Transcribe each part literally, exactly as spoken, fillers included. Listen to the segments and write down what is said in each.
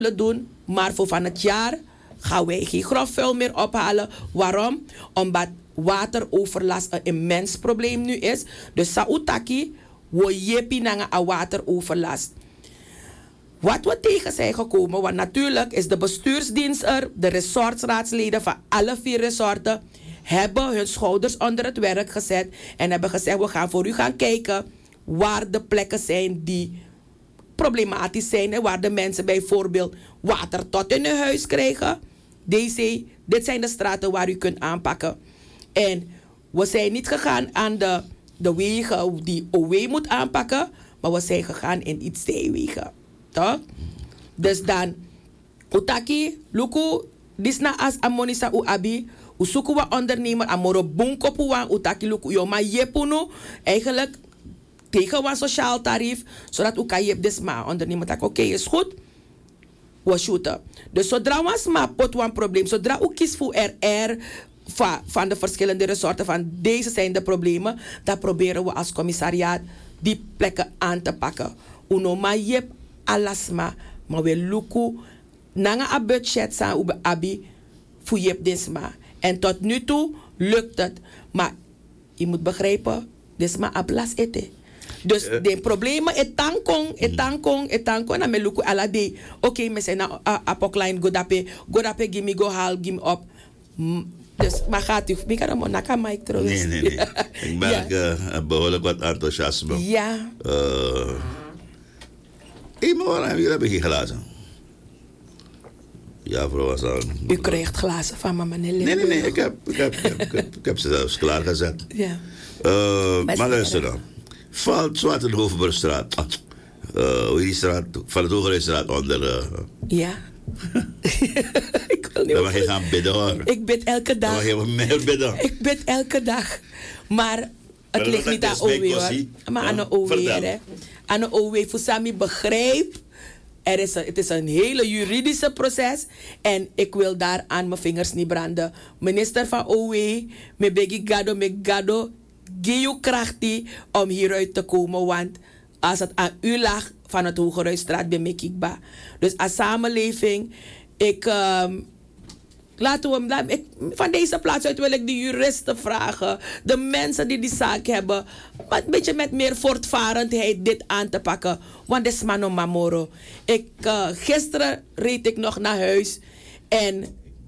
doen, maar voor van het jaar gaan wij geen grofvuil meer ophalen. Waarom? Omdat wateroverlast een immens probleem nu is. Dus sautaki, we jepi nanga a wateroverlast. Wat we tegen zijn gekomen, want natuurlijk is de bestuursdienst er, de resortsraadsleden van alle vier resorten hebben hun schouders onder het werk gezet en hebben gezegd, we gaan voor u gaan kijken waar de plekken zijn die problematisch zijn en waar de mensen bijvoorbeeld water tot in hun huis krijgen. Deze, dit zijn de straten waar u kunt aanpakken. En we zijn niet gegaan aan de, de wegen die O W moet aanpakken, maar we zijn gegaan in iets zijwegen. Toch? Dus dan, utaki, luku, disna as amonisa u abi, usuku wa ondernemer, amoro bunkopu wa utaki luku, yo ma jepunu, eigenlijk tegen een sociaal tarief, zodat u kan je desma ondernemer tak, oké, okay, is goed, we shooten. Dus zodra we maar pot een probleem, zodra u kiest voor R R van, van de verschillende resorten, van deze zijn de problemen, dan proberen we als commissariaat die plekken aan te pakken. Uno ma jep alasma, maar we luku nanga a budget sa ube abi voor jep desma. En tot nu toe lukt het, maar je moet begrijpen, desma ablas ete. Dus uh, de problemen etankong, etankong, etankong, na me luku ala de. Oké, okay, me zijn na apokline godape, godape gimme go haal, gimme op. Mm, dus, maar gaat u, ik kan hem naka mic trouwens. Nee, nee, nee. Ik merk ja. uh, behoorlijk wat enthousiasme. Ja. Uh, Hé, maar waarom hebben jullie geen glazen? Ja, vrouw was al. U krijgt glazen van mama Nelly. Nee, nee, nee, ik heb, ik heb, ik heb, ik heb, ik heb ze zelfs klaargezet. Ja. Uh, maar luister dan. Valt Zwarte de Hoofdburgstraat. Uh, hoe die straat? Van het Hogerijstraat onder. Uh, ja. Ik wil niet. Dan mag je gaan bidden hoor. Ik bid elke dag. Dan mag je meer bidden. Ik bid elke dag. Maar het maar ligt niet aan O W hoor. Maar aan de O W. Aan de O W. Voor Sami begrijp. Er is een, het is een hele juridische proces. En ik wil daar aan mijn vingers niet branden. Minister van O W. Me begi gado, me gado. Geef je kracht om hieruit te komen. Want als het aan u lag van het Hogerijstraat ben ik ikba. Dus als samenleving, ik, um, laten we hem, ik, van deze plaats uit wil ik de juristen vragen. De mensen die die zaak hebben. Maar een beetje met meer voortvarendheid dit aan te pakken. Want dit is mano mamoro. Ik, uh, gisteren reed ik nog naar huis. En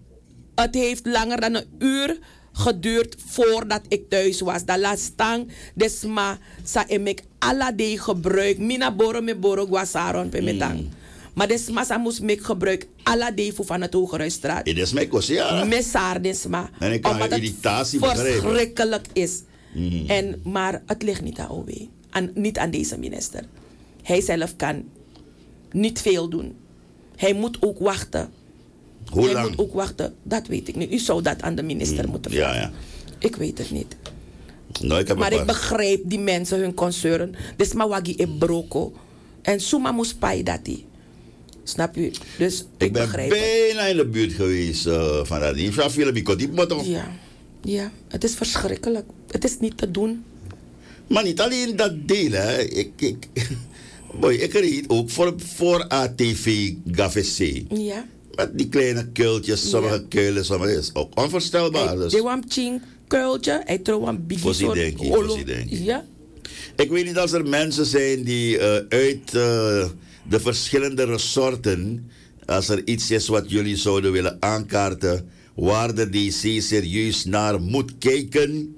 het heeft langer dan een uur geduurd voordat ik thuis was. Dat laat staan, desma sa emek alla de gebruik. Mina boro me boro guasaron pe metang. Mm. Maar desma sa moest mek gebruik alla de voor van het Hogerijstraat. Het is mekos, ja. Mesaar desma. En ik kan irritatie begrijpen. Verschrikkelijk is. Mm. En, maar het ligt niet aan O W. Aan, niet aan deze minister. Hij zelf kan niet veel doen. Hij moet ook wachten. Hoe Hij lang? moet ook wachten, dat weet ik niet. U zou dat aan de minister mm, moeten vragen. Ja, ja. Ik weet het niet. Nou, ik heb maar ik begrijp die mensen, hun concern. Dus maar wagi e broko. En suma moest pai dat die. Snap u? Dus ik, ik ben begrijp bijna het. in de buurt geweest uh, van dat. Ik veel bikot. Ja, ja, het is verschrikkelijk. Het is niet te doen. Maar niet alleen dat deel, hè. Ik, ik, boy, ik reed ook voor, voor A T V Gavc. Ja. Met die kleine kuiltjes, sommige ja. kuilen, sommige is ook onvoorstelbaar. Dus. Hij wam ching kuiltje, hij trouw een biggie soort olo. Ja. Ik weet niet of er mensen zijn die uh, uit uh, de verschillende resorten, als er iets is wat jullie zouden willen aankaarten, waar de D C serieus naar moet kijken,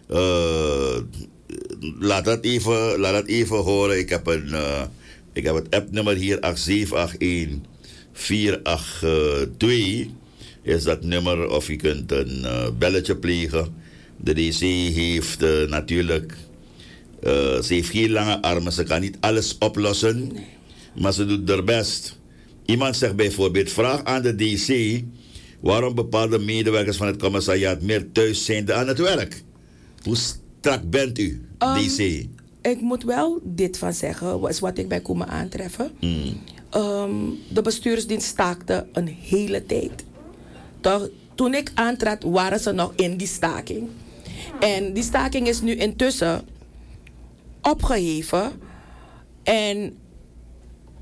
uh, laat, dat even, laat dat even horen. Ik heb, een, uh, ik heb het appnummer hier acht zeven acht een vier acht twee is dat nummer, of je kunt een uh, belletje plegen. De D C heeft uh, natuurlijk, uh, ze heeft geen lange armen, ze kan niet alles oplossen, nee. Maar ze doet haar best. Iemand zegt bijvoorbeeld, vraag aan de D C waarom bepaalde medewerkers van het commissariaat meer thuis zijn aan het werk. Hoe strak bent u, um, D C? Ik moet wel dit van zeggen, is wat ik bij komen aantreffen. Mm. Um, de bestuursdienst staakte een hele tijd. Toch, toen ik aantrad, waren ze nog in die staking. En die staking is nu intussen opgeheven. En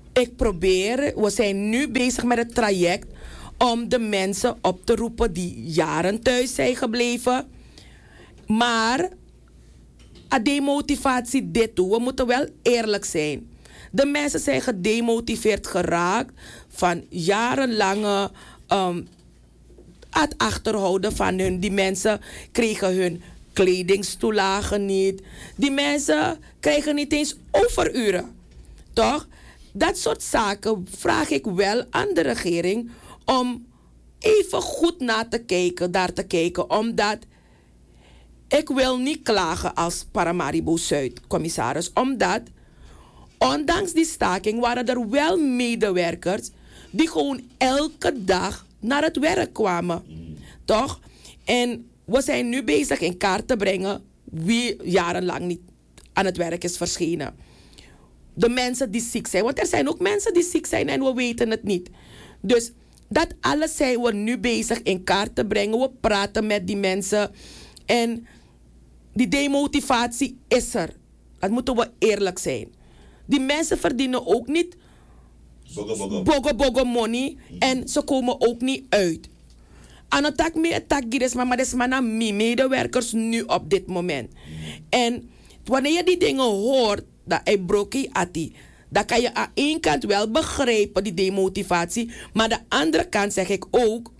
ik probeer, we zijn nu bezig met het traject om de mensen op te roepen die jaren thuis zijn gebleven. Maar a demotivatie dit toe, we moeten wel eerlijk zijn. De mensen zijn gedemotiveerd geraakt van jarenlange um, het achterhouden van hun. Die mensen kregen hun kledingstoelagen niet. Die mensen krijgen niet eens overuren. Toch? Dat soort zaken vraag ik wel aan de regering om even goed na te kijken, daar te kijken. Omdat ik wil niet klagen als Paramaribo Zuid, commissaris. Omdat, ondanks die staking, waren er wel medewerkers die gewoon elke dag naar het werk kwamen. Toch? En we zijn nu bezig in kaart te brengen wie jarenlang niet aan het werk is verschenen. De mensen die ziek zijn. Want er zijn ook mensen die ziek zijn en we weten het niet. Dus dat alles zijn we nu bezig in kaart te brengen. We praten met die mensen. En die demotivatie is er. Dat moeten we eerlijk zijn. Die mensen verdienen ook niet bogo bogo money. En ze komen ook niet uit. Aan het tak me tak gires maar des maar mijn medewerkers nu op dit moment. En wanneer je die dingen hoort, dat hij brokie ati, dan kan je aan één kant wel begrijpen die demotivatie, maar aan de andere kant zeg ik ook,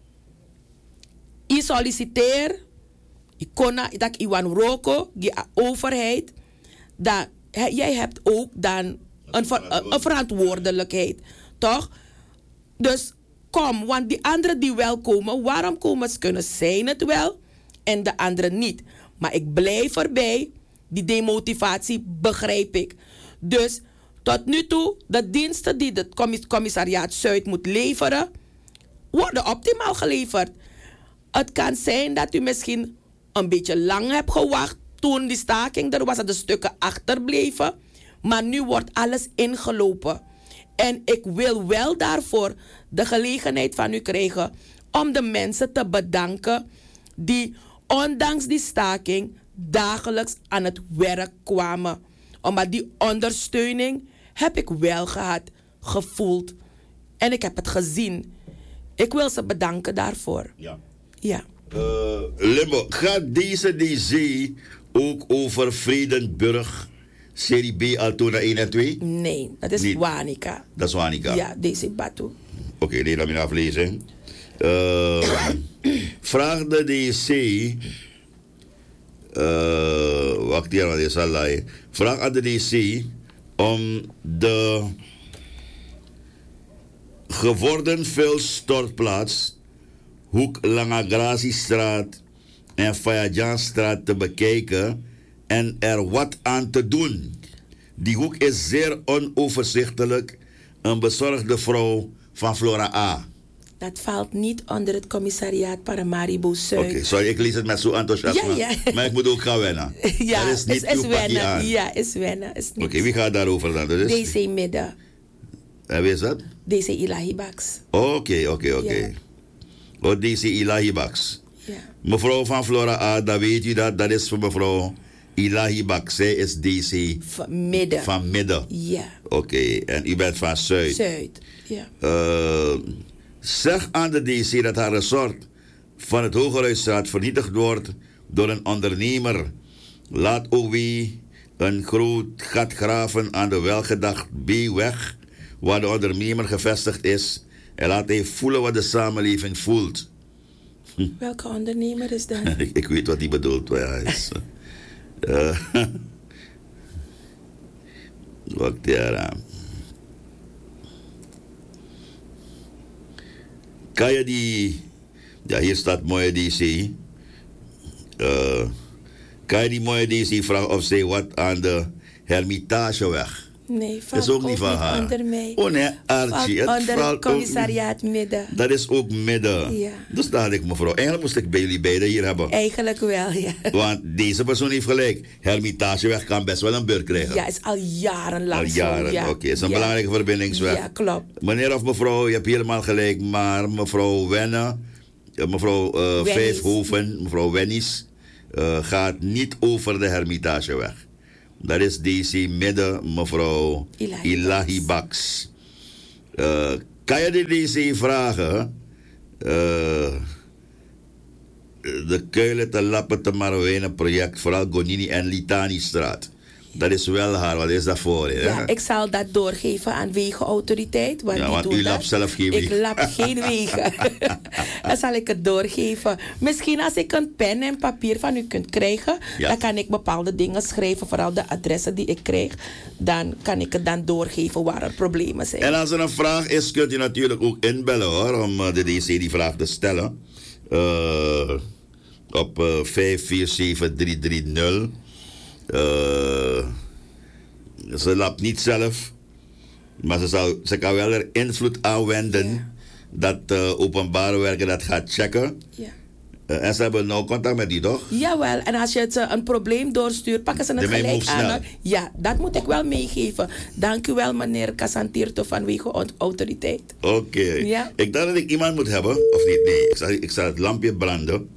je solliciteer, je kon dat Iwan Roko, die overheid, dat jij hebt ook dan een, ver, een, een verantwoordelijkheid, toch? Dus kom, want die anderen die wel komen, waarom komen ze? Kunnen zijn het wel en de anderen niet. Maar ik blijf erbij, die demotivatie begrijp ik. Dus tot nu toe, de diensten die het commiss- commissariaat Zuid moet leveren, worden optimaal geleverd. Het kan zijn dat u misschien een beetje lang hebt gewacht toen die staking er was, dat de stukken achterbleven. Maar nu wordt alles ingelopen. En ik wil wel daarvoor de gelegenheid van u krijgen om de mensen te bedanken die ondanks die staking dagelijks aan het werk kwamen. Omdat die ondersteuning heb ik wel gehad, gevoeld. En ik heb het gezien. Ik wil ze bedanken daarvoor. Ja. Ja. Uh, Limbo, gaat deze D C ook over Vredenburg, serie B, Altona één en twee? Nee, dat is Niet. Wanica. Dat is Wanica. Ja, deze Batu. Oké, okay, nee, laat me aflezen. Uh, vraag de D C. Uh, wacht hier, want is al laai. Vraag aan de D C om de geworden vuilstortplaats Hoek Langagrazi-straat en Fayajan-straat te bekijken en er wat aan te doen. Die hoek is zeer onoverzichtelijk. Een bezorgde vrouw van Flora A. Dat valt niet onder het commissariaat Paramaribo Zuid. Oké, okay, sorry, ik lees het met zo'n enthousiasme. Ja, ja. Maar ik moet ook gaan wennen. Ja, dat is niet is, is uw pakje wennen. aan. Ja, is wennen. Oké, okay, wie gaat daarover dan? Dat is... D C Midden. En wie is dat? D C Ilahibaks. Oké, oké, oké. Oh, D C Ilahibaks. Ja. Mevrouw van Flora A, dan weet u dat. Dat is voor mevrouw Ilahibaks. Zij is D C van Midden. Van Midden. Ja. Oké, okay. En u bent van Zuid. Zuid, ja. Uh, zeg aan de D C dat haar resort van het Hogerhuisstraat vernietigd wordt door een ondernemer. Laat O W een groot gat graven aan de welgedacht B-weg, waar de ondernemer gevestigd is. En laat hij voelen wat de samenleving voelt. Hm. Welke ondernemer is dat? ik, ik weet wat hij bedoelt. Ja, is, uh, wacht ja. Kan je die... Ja, hier staat mooie D C. Uh, kan je die mooie D C vragen of zij wat aan de Hermitageweg? Nee, dat is ook, ook niet van haar. Onder mij. Oh nee, Archie. Het onder het commissariaat Midden. Dat is ook Midden. Ja. Dus daar had ik mevrouw. Eigenlijk moest ik bij jullie beiden hier hebben. Eigenlijk wel, ja. Want deze persoon heeft gelijk. Hermitageweg kan best wel een beurt krijgen. Ja, is al jarenlang Al jaren, ja. oké. Okay. is een ja. belangrijke verbindingsweg. Ja, klopt. Meneer of mevrouw, je hebt helemaal gelijk. Maar mevrouw Wenne, mevrouw uh, Vijfhoven, mevrouw Wennies, uh, gaat niet over de Hermitageweg. Dat is D C Midden, mevrouw Ilahi Ilahi Baks. Uh, kan je de D C vragen? Uh, de Keulen te Lappen te Marouwijnen project, vooral Gonini en Litani straat. Dat is wel haar, wat is dat voor? Hè? Ja, ik zal dat doorgeven aan wegenautoriteit. Want, ja, die want doen u dat. lapt zelf geen Ik wegen. lap geen wegen. Dan zal ik het doorgeven. Misschien als ik een pen en papier van u kunt krijgen, Ja. dan kan ik bepaalde dingen schrijven, vooral de adressen die ik krijg. Dan kan ik het dan doorgeven waar er problemen zijn. En als er een vraag is, kunt u natuurlijk ook inbellen hoor, om uh, de D C die vraag te stellen. Uh, op uh, vijf vier zeven drie drie nul. Uh, ze lapt niet zelf, maar ze, zal, ze kan wel er invloed aanwenden Ja. dat uh, openbare werken dat gaat checken. Ja. Uh, en ze hebben nou contact met die toch? Jawel, en als je het, eh, een probleem doorstuurt, pakken ze het De mij gelijk move aan. snel. hè? Ja, dat moet ik wel meegeven. Dank u wel, meneer Casantirto van Wegenautoriteit. Oké. Okay. Ja. Ik dacht dat ik iemand moet hebben, of niet? Nee, ik zal, ik zal het lampje branden.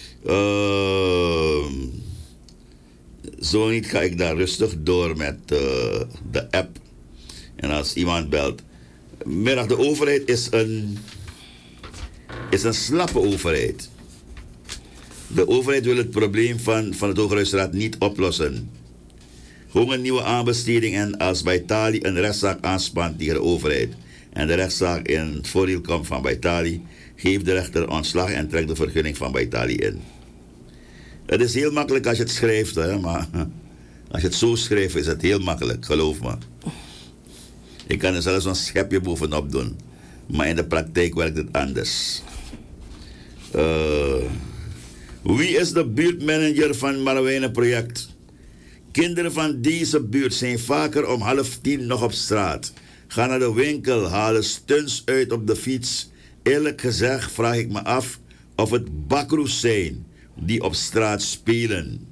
Uh, zo niet ga ik daar rustig door met uh, de app. En als iemand belt. Middag, de overheid is een, is een slappe overheid. De overheid wil het probleem van, van het Hooghuisraad niet oplossen. Gewoon een nieuwe aanbesteding en als Baitali een rechtszaak aanspant tegen de overheid en de rechtszaak in het voordeel komt van Baitali, geeft de rechter ontslag en trekt de vergunning van Baitali in. Het is heel makkelijk als je het schrijft, hè, maar als je het zo schrijft is het heel makkelijk, geloof me. Ik kan er zelfs een schepje bovenop doen, maar in de praktijk werkt het anders. Uh, wie is de buurtmanager van het Marouwijnen project? Kinderen van deze buurt zijn vaker om half tien nog op straat. Gaan naar de winkel, halen stunts uit op de fiets. Eerlijk gezegd vraag ik me af of het bakroes zijn die op straat spelen.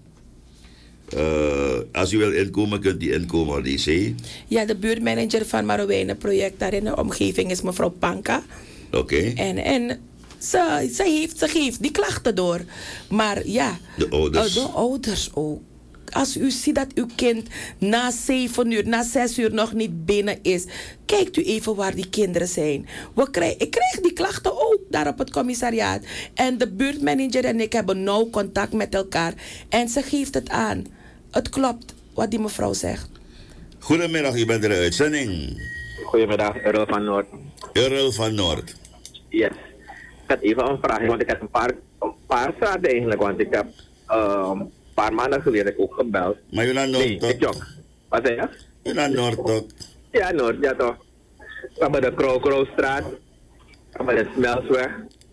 Uh, als u wil inkomen, kunt u inkomen, D C. Ja, de buurtmanager van Marouwijnen project daar in de omgeving is mevrouw Panka. Oké. Okay. En, en ze, ze, heeft, ze geeft die klachten door. Maar ja, de ouders, uh, de ouders ook. Als u ziet dat uw kind na zeven uur, na zes uur nog niet binnen is, kijkt u even waar die kinderen zijn. We krijg, ik krijg die klachten ook daar op het commissariaat. En de buurtmanager en ik hebben nauw contact met elkaar. En ze geeft het aan. Het klopt wat die mevrouw zegt. Goedemiddag, u bent er in uitzending. Goedemiddag, Earl van Noord. Earl van Noord. Yes. Ik had even een vraag, want ik heb een paar, een paar straten eigenlijk, want ik heb um, een paar maanden geleden ook gebeld. Maar je naar Noord nee, toch? ik jok. Wat zei je? Je naar Noord toch? Ja, Noord, ja toch. We hebben de Krookroosstraat. We hebben de Smelsweg.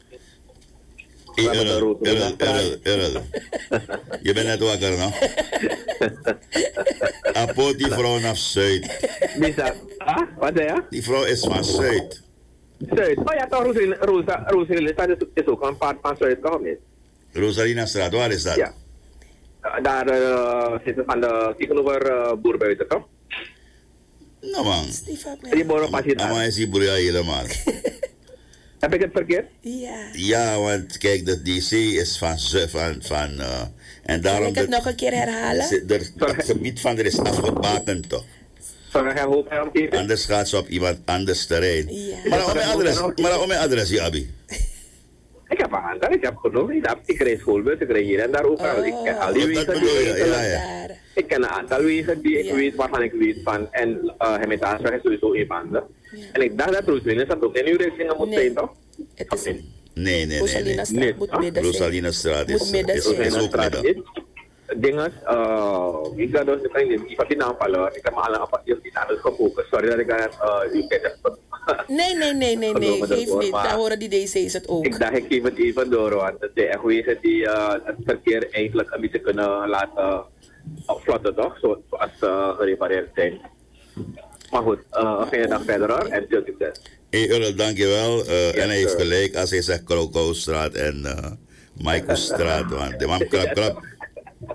Hey, Earl, Earl, Earl, Earl. Je bent net wakker, no? Apo, die vrouw naar Zuid. Wie is dat? Ah, wat zei je? Die vrouw is van Zuid. Zuid. Oh ja, toch, Roeselina is ook een part van Zuid, toch niet? Rosalina straat, waar is dat? Ja. Daar uh, zitten van de tegenover uh, Boerbuiten, toch? Nou man. Die boren pas hier aan. Maar is die boer helemaal. Heb ik het verkeerd? Ja. Ja, want kijk, de D C is van... van, van uh, en daarom Kan ik het de, nog een keer herhalen? de, de, het gebied van er is afgebakend toch? Anders gaat ze op iemand anders terrein. Ja. Maar om mijn adres, maar om mijn adres, ja, Abi. Ik heb een aantal, ik heb genoeg. Ik, heb, ik kreeg schoolbus, ik kreeg hier en daar overal. Oh. Ik ken al die wegen. Ja, ja, ja. Ik ken een aantal wegen die ik ja. weet waarvan ik weet van. En uh, Hermitaasweg is sowieso een van de. Ja. En ik dacht dat Rooswinus dat ook in uw richting moet zijn, toch? Het is nee, nee, nee. Rosalina straat nee. moet midden zijn. Rosalina straat is, Moet midden is, zijn. is ook midden. Dingen, uh, ik ga dus, ik heb die naam verloren. Ik heb me alle apart die naam gefocust. Sorry dat ik dat uh, u kent. Nee, nee, nee, nee, nee, geef niet. Daar horen die D C's het ook. Ik dacht, ik geef het even door, want het zijn echt wegen die uh, het verkeer eigenlijk een beetje kunnen laten opvlotten, toch? Zoals ze uh, gerepareerd zijn. Maar goed, uh, een fijne dag verder hoor, en veel succes. Hey Earl, dankjewel. Uh, yes, en hij heeft sir. gelijk als hij zegt Krokoustraat en uh, Maikostraat. Want de man krap krap.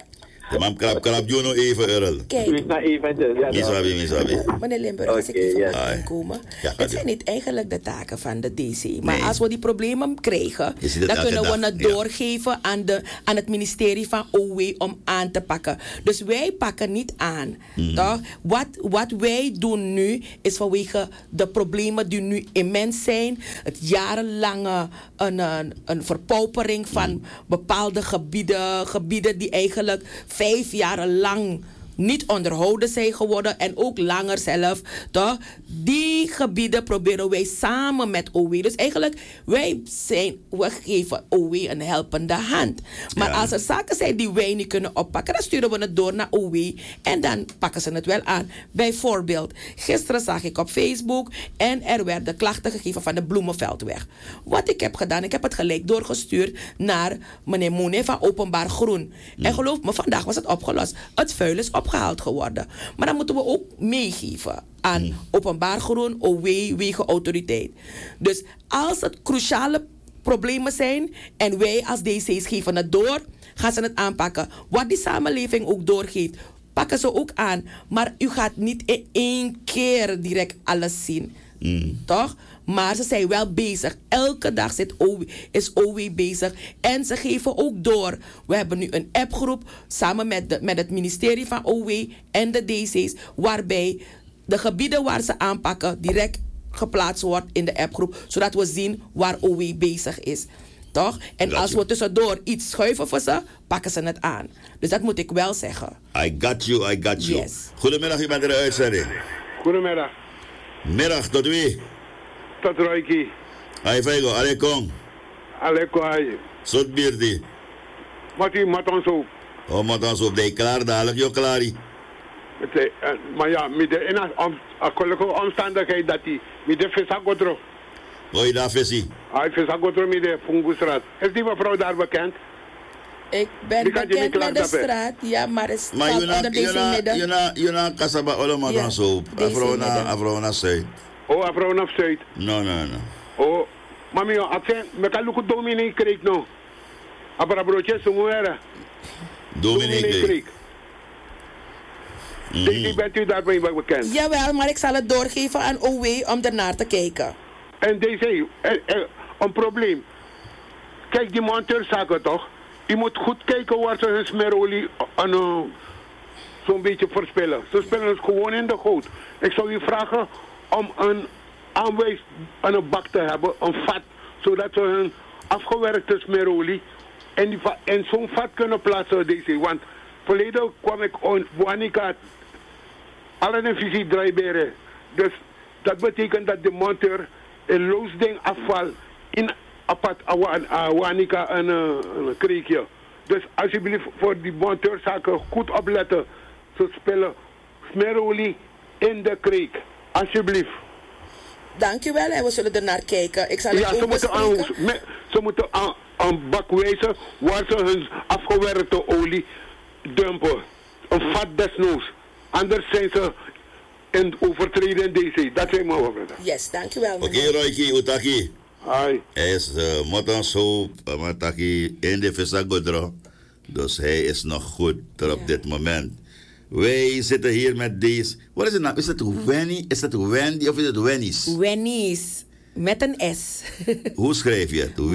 De man krap krap Juno even Earl. Kijk. Wees nou eventjes. Ja, Misabi, misabi. Meneer Limburg, als ik Oké, even ja. mag Ai. inkomen. Ja, Het zijn gaat niet eigenlijk de taken van de D C. Maar Nee. als we die problemen krijgen, Je ziet het dan elke kunnen we dag, het ja. doorgeven aan, de, aan het ministerie van O W om aan te pakken. Dus wij pakken niet aan. Mm. Toch? Wat, wat wij doen nu is vanwege de problemen die nu immens zijn. Het jarenlange een, een, een verpaupering van Mm. bepaalde gebieden. Gebieden die eigenlijk vijf jaar lang niet onderhouden zijn geworden en ook langer zelf. Toch? Die gebieden proberen wij samen met O W. Dus eigenlijk, wij zijn, we geven O W een helpende hand. Maar Ja. als er zaken zijn die wij niet kunnen oppakken, dan sturen we het door naar O W en dan pakken ze het wel aan. Bijvoorbeeld, gisteren zag ik op Facebook en er werden klachten gegeven van de Bloemenveldweg. Wat ik heb gedaan, ik heb het gelijk doorgestuurd naar meneer Moene van Openbaar Groen. En geloof me, vandaag was het opgelost. Het vuil is opgehaald geworden. Maar dan moeten we ook meegeven aan Openbaar Groen, O W, Wegenautoriteit. Dus als het cruciale problemen zijn en wij als D C's geven het door, gaan ze het aanpakken. Wat die samenleving ook doorgeeft, pakken ze ook aan. Maar u gaat niet in één keer direct alles zien. Mm. Toch? Maar ze zijn wel bezig. Elke dag zit O W, is O W bezig. En ze geven ook door. We hebben nu een appgroep samen met, de, met het ministerie van O W en de D C's. Waarbij de gebieden waar ze aanpakken direct geplaatst wordt in de appgroep. Zodat we zien waar O W bezig is. Toch? En Got als you. we tussendoor iets schuiven voor ze, pakken ze het aan. Dus dat moet ik wel zeggen. I got you, I got you. Yes. Goedemiddag, u bent in de uitzending. Goedemiddag, Middag, tot wie? tot Royki. Hai Faigo, allee kom. Aleko ai. Zot bierdi. Mati maton zo. Oh, maar dan zo, ben je klaar dadelijk, joh, klaar. Maar ja, met de ena om gelukkige omstandigheid dat hij met de visagotro. Hoi, daar visie. Hij visagotro met de Fungusstraat. Is die mevrouw daar bekend? Ik ben Die gaat je niet bekend met de klaar straat, ja, maar het Maar staat je na, onder je deze na, je midden. na, je na, kasaba allemaal Ja, dan zo. deze Afro na, midden. afro na Zuid. Oh, mevrouw naar Zuid. No, no, no. Oh, mami, yo, akse, me kan lukken dominee kreeg no. Abra broodje, sumuera. Dominique. kreeg. Die bent u daarbij bekend. Jawel, maar ik zal het doorgeven aan O W om ernaar te kijken. En deze, er, er, een probleem. Kijk, die monteurzaken toch? Je moet goed kijken waar ze hun smerolie aan, uh, zo'n beetje verspillen. Ze spillen het gewoon in de goot. Ik zou je vragen om een aanwijs aan een bak te hebben, een vat, zodat ze hun afgewerkte smerolie in, die va- in zo'n vat kunnen plaatsen. Deze. Want verleden kwam ik on Buanica alle een visie draaiberen. Dus dat betekent dat de monteur een loosding afval in apart Awanika een, uh, een kreekje. Dus alsjeblieft voor die monteurzaken goed opletten. Ze spelen smerolie in de kreek. Alsjeblieft. Dankjewel en we zullen ernaar kijken. Ik zal het Ja, ze ook moeten, aan, bespreken. me- ze moeten aan, aan bak wijzen waar ze hun afgewerkte olie dumpen. Een vat desnoods. Anders zijn ze in overtreden D C. Dat zijn mijn woorden. Yes, dankjewel. Oké, meneer. Royki, utaki. Hai. Hij is uh, motan zo, mataki in de visagodro. Dus hij is nog goed er op Ja. dit moment. Wij zitten hier met deze. Wat is het nou? Is het Wenny? Is het Wendy of is het Wenny's? Wenny's. Met een S. Hoe schrijf je het? W.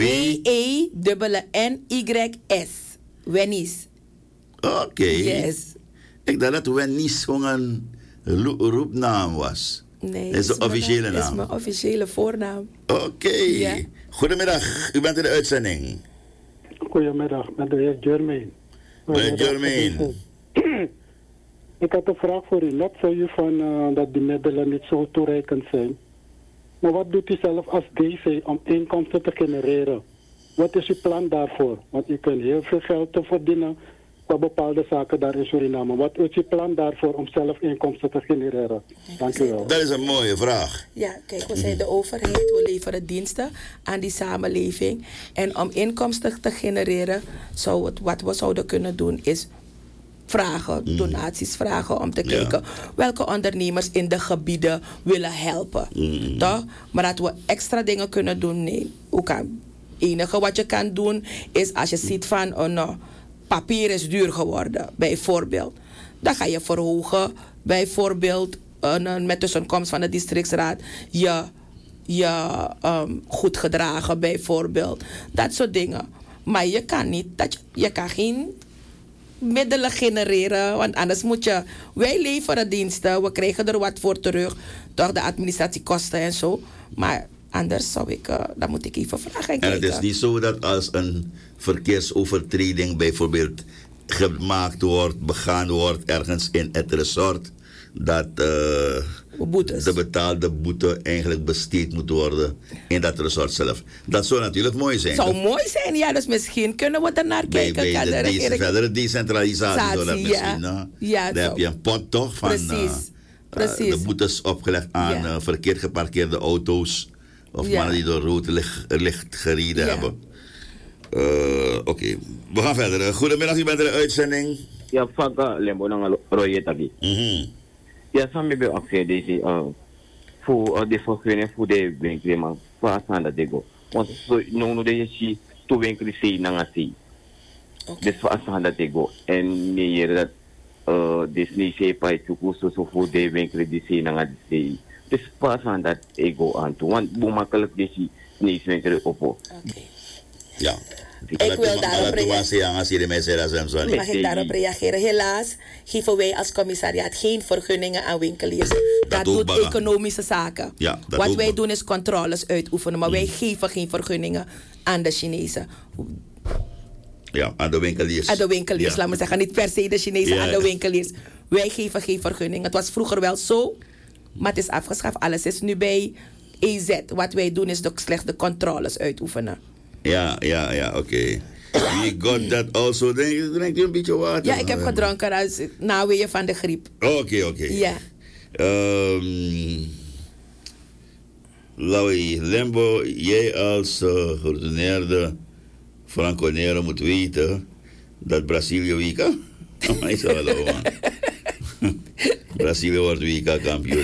W-E-N-Y-S. Wenny's. Oké. Yes. Ik dacht dat Wenny's gewoon een lo- roepnaam was. Nee, Dat is de mijn- officiële is naam. mijn officiële voornaam. Oké. Ja. Goedemiddag, u bent in de uitzending. Goedemiddag, met de heer Germain. Meneer Germain. Ik had een vraag voor u. Net zei u van, uh, dat die middelen niet zo toereikend zijn. Maar wat doet u zelf als D C om inkomsten te genereren? Wat is uw plan daarvoor? Want u kunt heel veel geld te verdienen voor bepaalde zaken daar in Suriname. Wat is uw plan daarvoor om zelf inkomsten te genereren? Dank u wel. Dat is een mooie vraag. Ja, kijk, we zijn de overheid, we leveren diensten aan die samenleving. En om inkomsten te genereren, zou het, wat we zouden kunnen doen is vragen, donaties vragen om te Ja. kijken welke ondernemers in de gebieden willen helpen. Mm. Toch? Maar dat we extra dingen kunnen doen, nee. Ook aan. Het enige wat je kan doen is als je ziet van, oh nou, papier is duur geworden, bijvoorbeeld. Dan ga je verhogen, bijvoorbeeld uh, met tussenkomst van de districtsraad, je, je um, goed gedragen, bijvoorbeeld. Dat soort dingen. Maar je kan niet, dat je, je kan geen middelen genereren, want anders moet je, wij leveren diensten, we krijgen er wat voor terug, toch de administratiekosten en zo. Maar anders zou ik, uh, dan moet ik even vragen. En, en het is niet zo dat als een verkeersovertreding bijvoorbeeld gemaakt wordt, begaan wordt ergens in het resort, dat uh, de betaalde boete eigenlijk besteed moet worden in dat resort zelf. Dat zou natuurlijk mooi zijn. Zou mooi zijn, ja. Dus misschien kunnen we er naar kijken. Bij, bij de, de regering... verdere decentralisatie zou dat ja. misschien. Uh, ja, dan heb je een pot toch van Precies. Uh, Precies. Uh, de boetes opgelegd aan ja. uh, verkeerd geparkeerde auto's of ja. mannen die door rood licht, licht gereden ja. hebben. Uh, Oké, okay. We gaan verder. Goedemiddag, u bent in de uitzending. Ja, vaga lembo nang roye taki. Mhm. Ja, samen bij actie deze voor de vergunning voor de winkel man pas aan dat dego. Want zo no no de je to winkel see nang asi. Dus pas aan dat dego en meer dat eh dus niet se pai tuku so so voor de winkel die see nang asi. Dus pas aan dat ego aan toe. Want hoe makkelijk is die niet winkel op. Oké. Ja. Ik wil daarop reageren. Mag ik daarop reageren? Helaas geven wij als commissariaat geen vergunningen aan winkeliers. Dat, dat doet baga. Economische zaken. Ja, wat wij doen is controles uitoefenen, maar mm. wij geven geen vergunningen aan de Chinezen. Ja, aan de winkeliers. Aan de winkeliers, ja. laat me zeggen. Niet per se de Chinezen, ja. aan de winkeliers. Wij geven geen vergunningen. Het was vroeger wel zo, maar het is afgeschaft. Alles is nu bij E Z. Wat wij doen is de, slechts de controles uitoefenen. Ja, ja, ja, oké. Okay. We got that also. Drink, drink je een beetje water? Ja, ik heb gedronken als naweeën van de griep. Oké, okay, oké. Okay. Ja. Um, Laui, Lembo, jij als uh, geordineerde Franconero moet weten dat Brazilië W K... Oh, is wel low, man. Brazilië wordt W K-kampioen.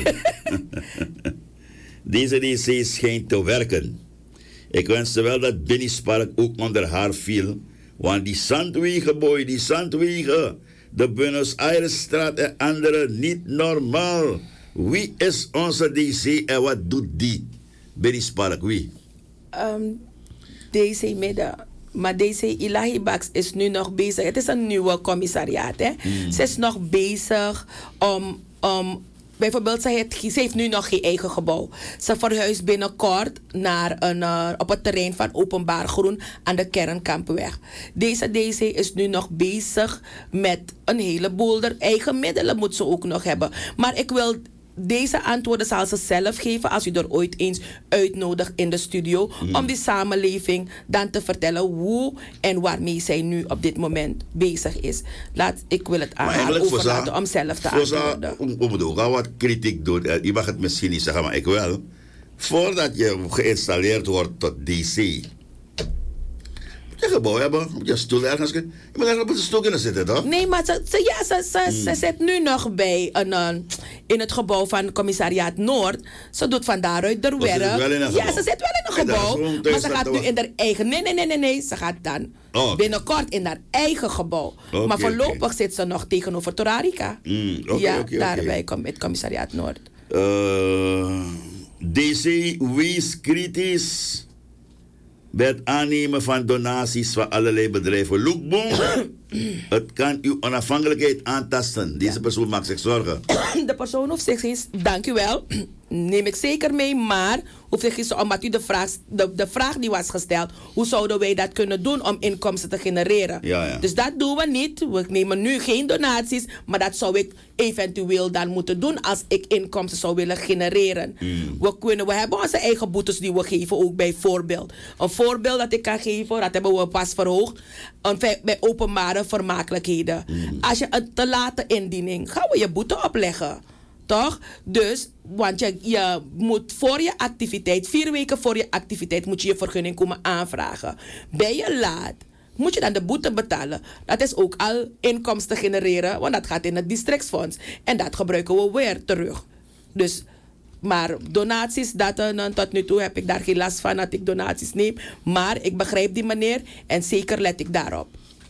Deze D C schijnt te werken. Ik wenste wel dat Benny Spark ook onder haar viel. Want die zandwegen, boy, die zandwegen. De Buenos Airesstraat en andere, niet normaal. Wie is onze D C en wat doet die? Benny Spark, wie? Um, D C Midden. Maar D C Ilahi Baks is nu nog bezig. Het is een nieuwe commissariaat. Hè? Mm. Ze is nog bezig om... om bijvoorbeeld, ze heeft, ze heeft nu nog geen eigen gebouw. Ze verhuist binnenkort naar een, uh, op het terrein van Openbaar Groen aan de Kernkampenweg. Deze D C is nu nog bezig met een heleboel. Er eigen middelen moet ze ook nog hebben. Maar ik wil... Deze antwoorden zal ze zelf geven als u er ooit eens uitnodigt in de studio. Mm. Om die samenleving dan te vertellen hoe en waarmee zij nu op dit moment bezig is. Laat, ik wil het aan haar overlaten om zelf te antwoorden. Ik bedoel, ga wat kritiek doen. Je mag het misschien niet zeggen, maar ik wel. Voordat je geïnstalleerd wordt tot D C... Je gebouw hebben, je stoel ergens. Je moet ergens op de stoel kunnen zitten, toch? Nee, maar ze, ze, ja, ze, ze, hmm. ze zit nu nog bij een, uh, in het gebouw van Commissariaat Noord. Ze doet van daaruit de werk. Ja, ze zit wel in een gebouw. Maar ze gaat nu in haar eigen... Nee, nee, nee, nee, nee. Ze gaat dan oh, okay. binnenkort in haar eigen gebouw. Okay, maar voorlopig okay. zit ze nog tegenover Torarica. Mm, okay, ja, okay, daarbij okay. het Commissariaat Noord. Uh, D C, wees kritisch bij het aannemen van donaties van allerlei bedrijven. Loekboom, het kan uw onafhankelijkheid aantasten. Deze ja. persoon maakt zich zorgen. De persoon hoeft zich eens, dank u wel, neem ik zeker mee, maar hoeft zich eens, omdat u de vraag, de, de vraag die was gesteld, hoe zouden wij dat kunnen doen om inkomsten te genereren? Ja, ja. Dus dat doen we niet. We nemen nu geen donaties, maar dat zou ik eventueel dan moeten doen als ik inkomsten zou willen genereren. Mm. We, kunnen, we hebben onze eigen boetes die we geven, ook bijvoorbeeld. Een voorbeeld dat ik kan geven, dat hebben we pas verhoogd, een, bij openbare vermakelijkheden. Mm. Als je een te late indiening, gaan we je boete opleggen. Toch? Dus, want je, je moet voor je activiteit, vier weken voor je activiteit, moet je je vergunning komen aanvragen. Ben je laat, moet je dan de boete betalen. Dat is ook al inkomsten genereren, want dat gaat in het districtsfonds. En dat gebruiken we weer terug. Dus, maar donaties, dat, uh, tot nu toe heb ik daar geen last van dat ik donaties neem. Maar ik begrijp die meneer en zeker let ik daarop.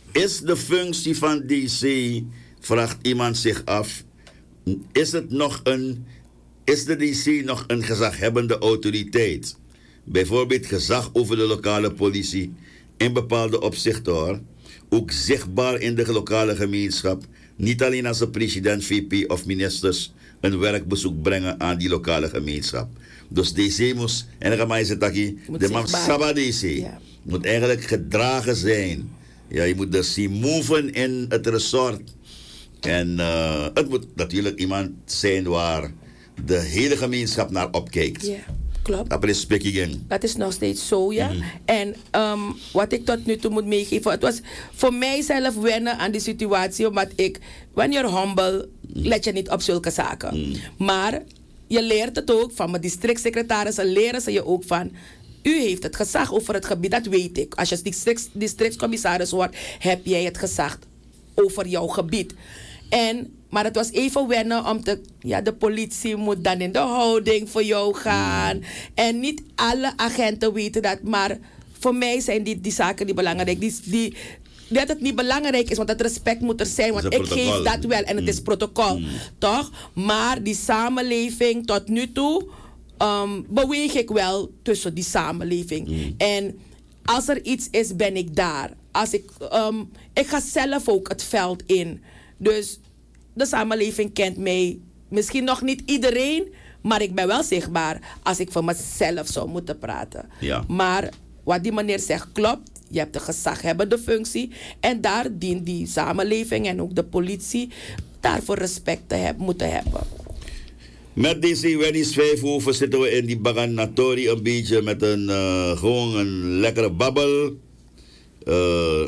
Is de functie van D C, vraagt iemand zich af, is het nog een, is de D C nog een gezaghebbende autoriteit? Bijvoorbeeld gezag over de lokale politie in bepaalde opzichten hoor. Ook zichtbaar in de lokale gemeenschap. Niet alleen als de president, V P of ministers een werkbezoek brengen aan die lokale gemeenschap. Dus D C moest, en dan ga je zeggen, de man Saba D C ja. moet eigenlijk gedragen zijn. Ja, je moet dus zien moven in het resort. En uh, het moet natuurlijk iemand zijn waar de hele gemeenschap naar opkijkt. Ja, klopt. Dat is speaking. Dat is nog steeds zo, ja. Mm-hmm. En um, wat ik tot nu toe moet meegeven, het was voor mij zelf wennen aan die situatie, omdat ik, when you're humble, mm. let je niet op zulke zaken. Mm. Maar je leert het ook van mijn districtssecretarissen, leren ze je ook van, u heeft het gezag over het gebied, dat weet ik. Als je district, districtscommissaris wordt, heb jij het gezag over jouw gebied. En, maar het was even wennen om te, ja, de politie moet dan in de houding voor jou gaan. Mm. En niet alle agenten weten dat, maar voor mij zijn die, die zaken niet belangrijk. Die, die, dat het niet belangrijk is, want het respect moet er zijn, want ik geef dat wel en het mm. is protocol, mm. toch? Maar die samenleving tot nu toe um, beweeg ik wel tussen die samenleving. Mm. En als er iets is, ben ik daar. Als ik, um, ik ga zelf ook het veld in. Dus de samenleving kent mij. Misschien nog niet iedereen, maar ik ben wel zichtbaar als ik voor mezelf zou moeten praten. Ja. Maar wat die meneer zegt klopt. Je hebt de gezaghebbende functie. En daar dient die samenleving en ook de politie daarvoor respect te hebben, moeten hebben. Met deze weddies vijf over zitten we in die Baganatori een beetje met een uh, gewoon een lekkere babbel. Uh,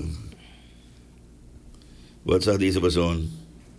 wat zegt deze persoon?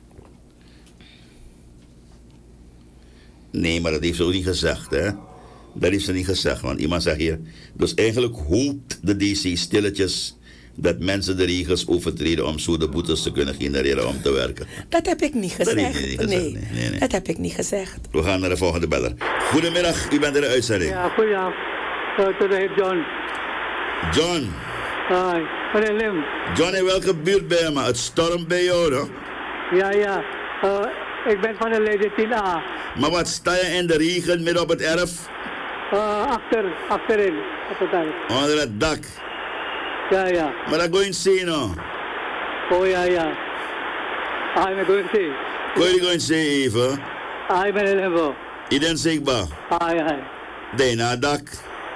Nee, maar dat heeft ze ook niet gezegd, hè? Dat heeft ze niet gezegd, want iemand zegt hier. Dus eigenlijk hoopt de D C stilletjes dat mensen de regels overtreden om zo de boetes te kunnen genereren om te werken. Dat heb ik niet gezegd. Dat heb je niet gezegd. Nee, nee, nee, nee. Dat heb ik niet gezegd. We gaan naar de volgende beller. Goedemiddag, u bent in de uitzending. Ja, goedemiddag. Uh, John. John. Hoi, meneer Lim. John, in welke buurt ben je, maar? Het stormt bij jou, hoor. Ja, ja. Uh, ik ben van de leden tien A. Maar wat, sta je in de regen midden op het erf? Uh, achter, achterin, op het erf. Onder het dak? Ja, ja. Maar dat go in see, no? Oh, ja, ja. I'm going to see. Kun je go in see even? I ben in Limbo. Iden zichtbaar? Ah, ja. Nee, naar het dak.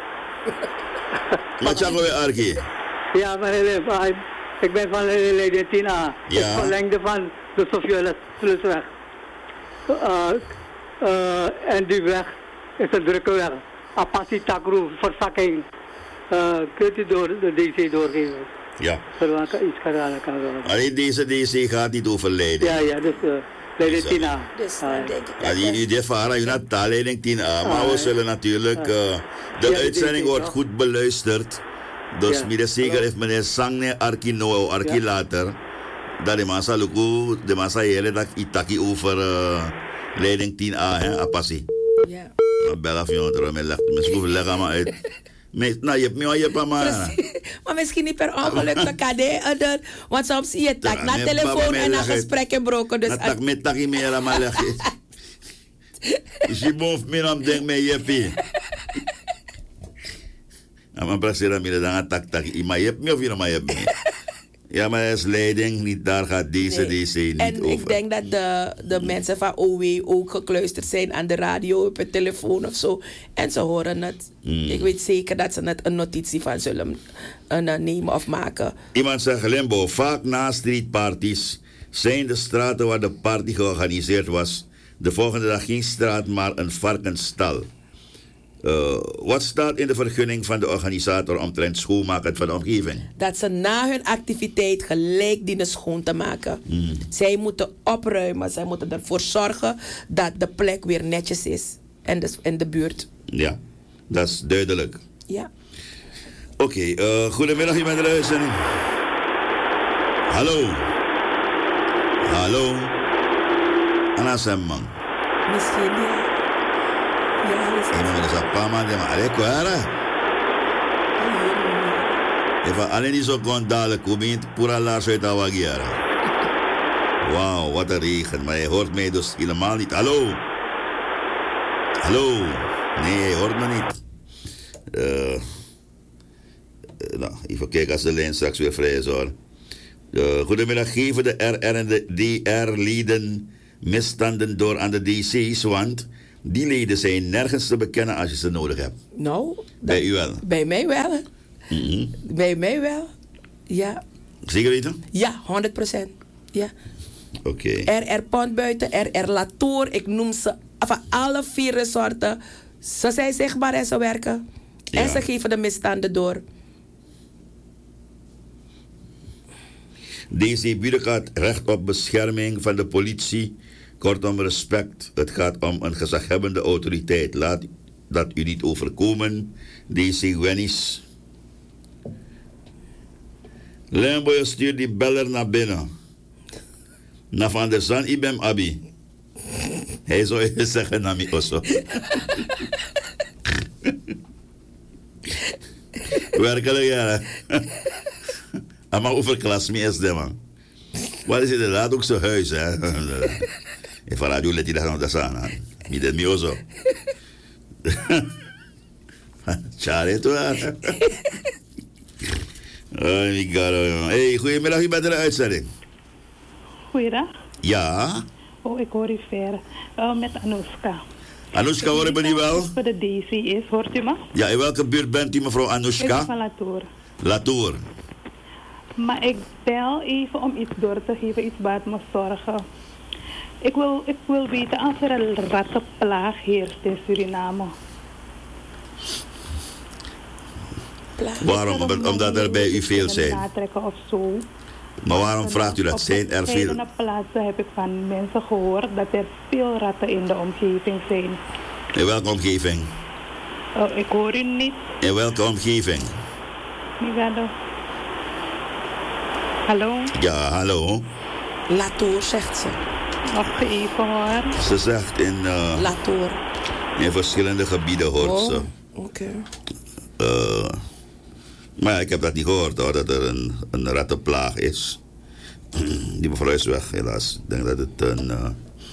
Wat zeg je, Arkie? Ja, meneer Limbo. Ik ben van de leden tien A. Ja. Ik verlengde van de Sofielusweg. Uh, uh, en die weg is een drukke weg. Apassi Takroe, verzakking. Uh, kunt u door de D C doorgeven? Ja. Zodat ik iets gedaan kan worden. Alleen deze D C gaat niet over Leiden. Ja, ja, dus uh, Leiden tien A. Dus dan uh, denk ik ja, die idee varen, je naar taalleiding tien A. Maar we zullen natuurlijk, uh, de ja, uitzending wordt goed beluisterd. Dus ja. Midden zeker heeft meneer Sangne Arki no, Arki ja. later. Dat de massa luku, de massa hele dat itaki over uh, leiding tien A, hè, Apassi. Ja. Maar bel af jongen, er me legt, me schroef leg maar uit. Me, nou, je hebt me al je pa maar. Maar misschien niet per ongeluk te kadé, want soms zie je tak na telefoon en na gesprekken broken. Dus na tak met tak in me maar leggen. Dus je boef me dan denk me je ja, maar prasera me dan tak tak. Maar je hebt me of je maar je hebt me. Ja, maar is leiding niet, daar gaat deze nee. D C niet en over. En ik denk dat de, de mensen van O W ook gekluisterd zijn aan de radio, op het telefoon of zo. En ze horen het. Mm. Ik weet zeker dat ze net een notitie van zullen uh, nemen of maken. Iemand zegt, Limbo, vaak na streetparties zijn de straten waar de party georganiseerd was de volgende dag geen straat, maar een varkensstal. Uh, wat staat in de vergunning van de organisator omtrent schoonmaken van de omgeving? Dat ze na hun activiteit gelijk dienen schoon te maken. Mm. Zij moeten opruimen, zij moeten ervoor zorgen dat de plek weer netjes is en de, in de buurt. Ja, dat is duidelijk. Ja. Oké, okay, uh, goedemiddag, je bent er uitzending. Hallo. Hallo. Anna Semman. Misschien ja. Ja, hij is een paar maanden maar allee, kwara. Even alleen niet zo kon dadelijk komen, pura laars uit Awagiara. Wauw, wat een regen. Maar hij hoort mij dus helemaal niet. Hallo? Hallo? Nee, hij hoort me niet. Uh, nou, even kijken als de lijn straks weer vrij is hoor. Uh, goedemiddag, geven de R R en de D R-leden misstanden door aan de D C's, want die leden zijn nergens te bekennen als je ze nodig hebt. Nou, bij u wel? Bij mij wel. Mm-hmm. Bij mij wel, ja. Zeker weten? Ja, honderd procent. Ja. Oké. Okay. R R Pontbuiten, R R Latour, ik noem ze van alle vier resorten. Ze zijn zichtbaar en ze werken. Ja. En ze geven de misstanden door. D C Buren gaat recht op bescherming van de politie. Kortom respect. Het gaat om een gezaghebbende autoriteit. Laat dat u niet overkomen. D C Wennis. Lemboy stuurt die beller naar binnen. Na van der Zan Ibem Abi. Hij zou je zeggen naar mij also. Werkelijk ja. Maar overklas me is de man. Wat is het inderdaad ook zo'n huis hè. En van radio let je dat nog dat aan. Niet dat mij also. Tjare toch. Oh my god. Hey, goedemiddag, u bent in de uitzending. Goeiedag. Ja? Oh, ik hoor u ver. Uh, met Anoushka. Anoushka, hoor ik me niet wel? Voor de D C is, hoort u me? Ja, in welke buurt bent u, mevrouw Anoushka? Ik ben van Latour. Latour. Maar ik bel even om iets door te geven, iets baat me zorgen. Ik wil, ik wil weten als er een rattenplaag heerst in Suriname. Plaag. Waarom? Om, omdat er bij u veel zijn. Natrekken of zo. Maar waarom vraagt u dat? Zijn er veel? Op plaatsen heb ik van mensen gehoord dat er veel ratten in de omgeving zijn. In welke omgeving? Oh, ik hoor u niet. In welke omgeving? Migado. Hallo? Ja, hallo. Latour, zegt ze. Wacht even hoor. Ze zegt in... Uh, Latour. In verschillende gebieden hoort oh, ze. Oké. Okay. Uh, maar ik heb dat niet gehoord hoor, dat er een, een rattenplaag is. Die mevrouw is weg, helaas. Ik denk dat het een... Uh,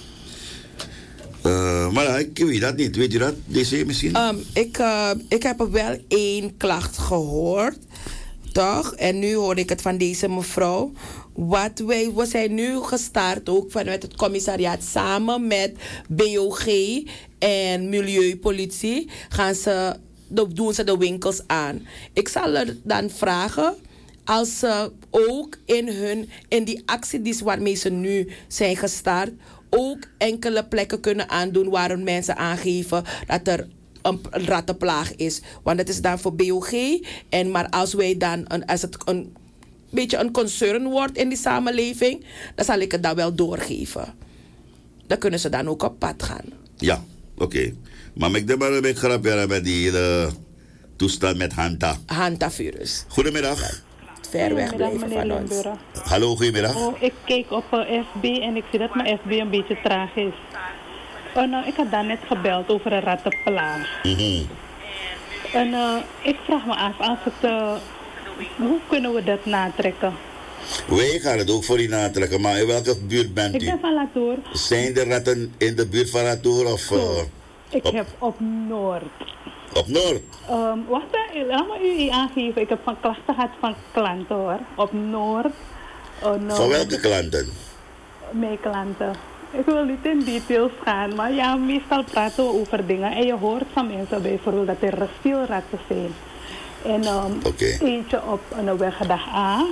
uh, maar ik weet dat niet. Weet u dat, D C misschien? Um, ik, uh, ik heb er wel één klacht gehoord. Toch? En nu hoor ik het van deze mevrouw. Wat wij, we zijn nu gestart ook vanuit het commissariaat samen met B O G en Milieupolitie. Gaan ze, doen ze de winkels aan. Ik zal er dan vragen als ze ook in, hun, in die actie die waarmee ze nu zijn gestart, ook enkele plekken kunnen aandoen waar mensen aangeven dat er een rattenplaag is. Want het is dan voor B O G. En maar als wij dan, een, als het een beetje een concern wordt in die samenleving, dan zal ik het dan wel doorgeven. Dan kunnen ze dan ook op pad gaan. Ja, oké. Okay. Maar ik denk maar een beetje grapje met die hele toestand met Hanta. Hanta-virus. Goedemiddag. Ver weg blijven van ons. Lindura. Hallo, goedemiddag. Oh, ik keek op uh, F B en ik zie dat mijn F B een beetje traag is. Oh, nou, ik had daar net gebeld over een rattenplaag. Mm-hmm. En uh, ik vraag me af, als het, uh, hoe kunnen we dat natrekken? Wij gaan het ook voor u natrekken, maar in welke buurt bent u? Ik ben van Latour. Zijn er ratten in de buurt van Latour? Of, uh, ik op... heb op Noord. Op Noord? Um, wacht, laat me u aangeven. Ik heb van klachten gehad van klanten hoor. Op Noord. Uh, Noord. Van welke klanten? Mijn klanten. Ik wil niet in details gaan, maar ja, meestal praten we over dingen. En je hoort van mensen bijvoorbeeld dat er veel ratten zijn. En um, okay. eentje op een wegdag A.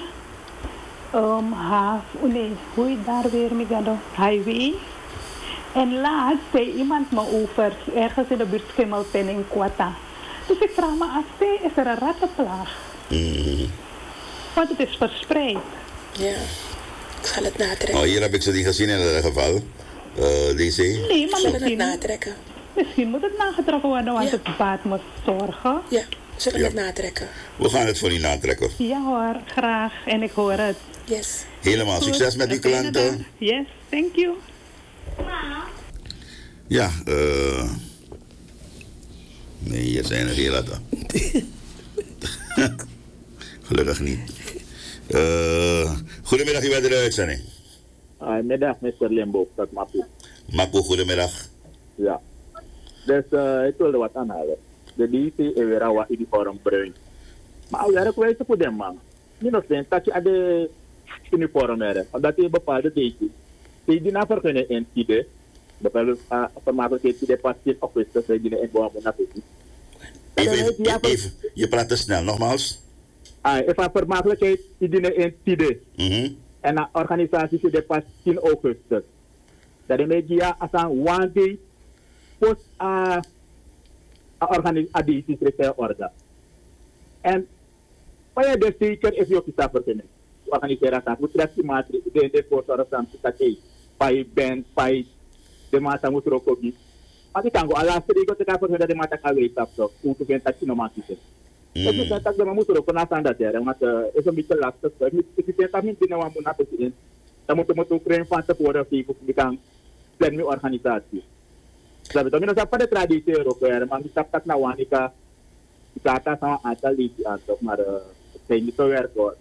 Um, half, oh nee, hoe heet daar weer, Migado? Highway. En laatst zei iemand me over, ergens in de buurt Schimmelpen in Quata. Dus ik vraag me af, is er een rattenplaag? Mm. Want het is verspreid. Ja, ik zal het natrekken. Oh, hier heb ik ze niet gezien in ieder geval. Uh, D C. Nee, maar zullen misschien, het natrekken. Misschien moet het nagetrokken worden, want ja. het baat me zorgen. Ja, zullen ja. het natrekken. We gaan het voor u natrekken. Ja hoor, graag. En ik hoor het. Yes. Helemaal Goed. succes met uw klanten. Yes, thank you. Ja, uh, nee, hier zijn er heel wat. Gelukkig niet. Uh, goedemiddag, u bent in de uitzending. Goedemiddag, mister Limbo, dat Mapu. Mapu, goedemiddag. Ja. Dus uh, ik wilde wat aanhalen. De D C is weer al wat uniform bruin. Maar al werk wijze voor dem, man. Niet nog steeds dat je aan de uniform hebt. Omdat je bepaalde D C. Die die na vergunnen in T D. Bijvoorbeeld, vermakelijkheid T D pas in augustus, die die in Boamon naar Pussy. Even, even, even, je praat te snel, nogmaals. Ah, even vermakelijkheid die die in T D. Mm-hmm. En de organisatie die de pas tien augustus. Dat de media als een one day post a organisatie secretaire orde. En wat je dus zeker is je ook iets verkennen. Organiseren dat moet je maatregelen de voor zorgen dat je bij band bij de mata moet er ook op. Maar ik kan go alla serie go te ka voor dat de mata kan weten toch. Hoe te vinden dat je normaal is. Dat is dat de moet er ook na staan dat er, want is een beetje lastig. Ik vind dat niet nou moet na president. Dan moet je ook krijgen van tevoren of je kan plan met organisatie. Sabi, kami nasa pada tradisi Eropa, maar ik dacht dat nou Wanika, ik had dat nou een aantal liedjes aan, maar het zijn niet zo werk hoor.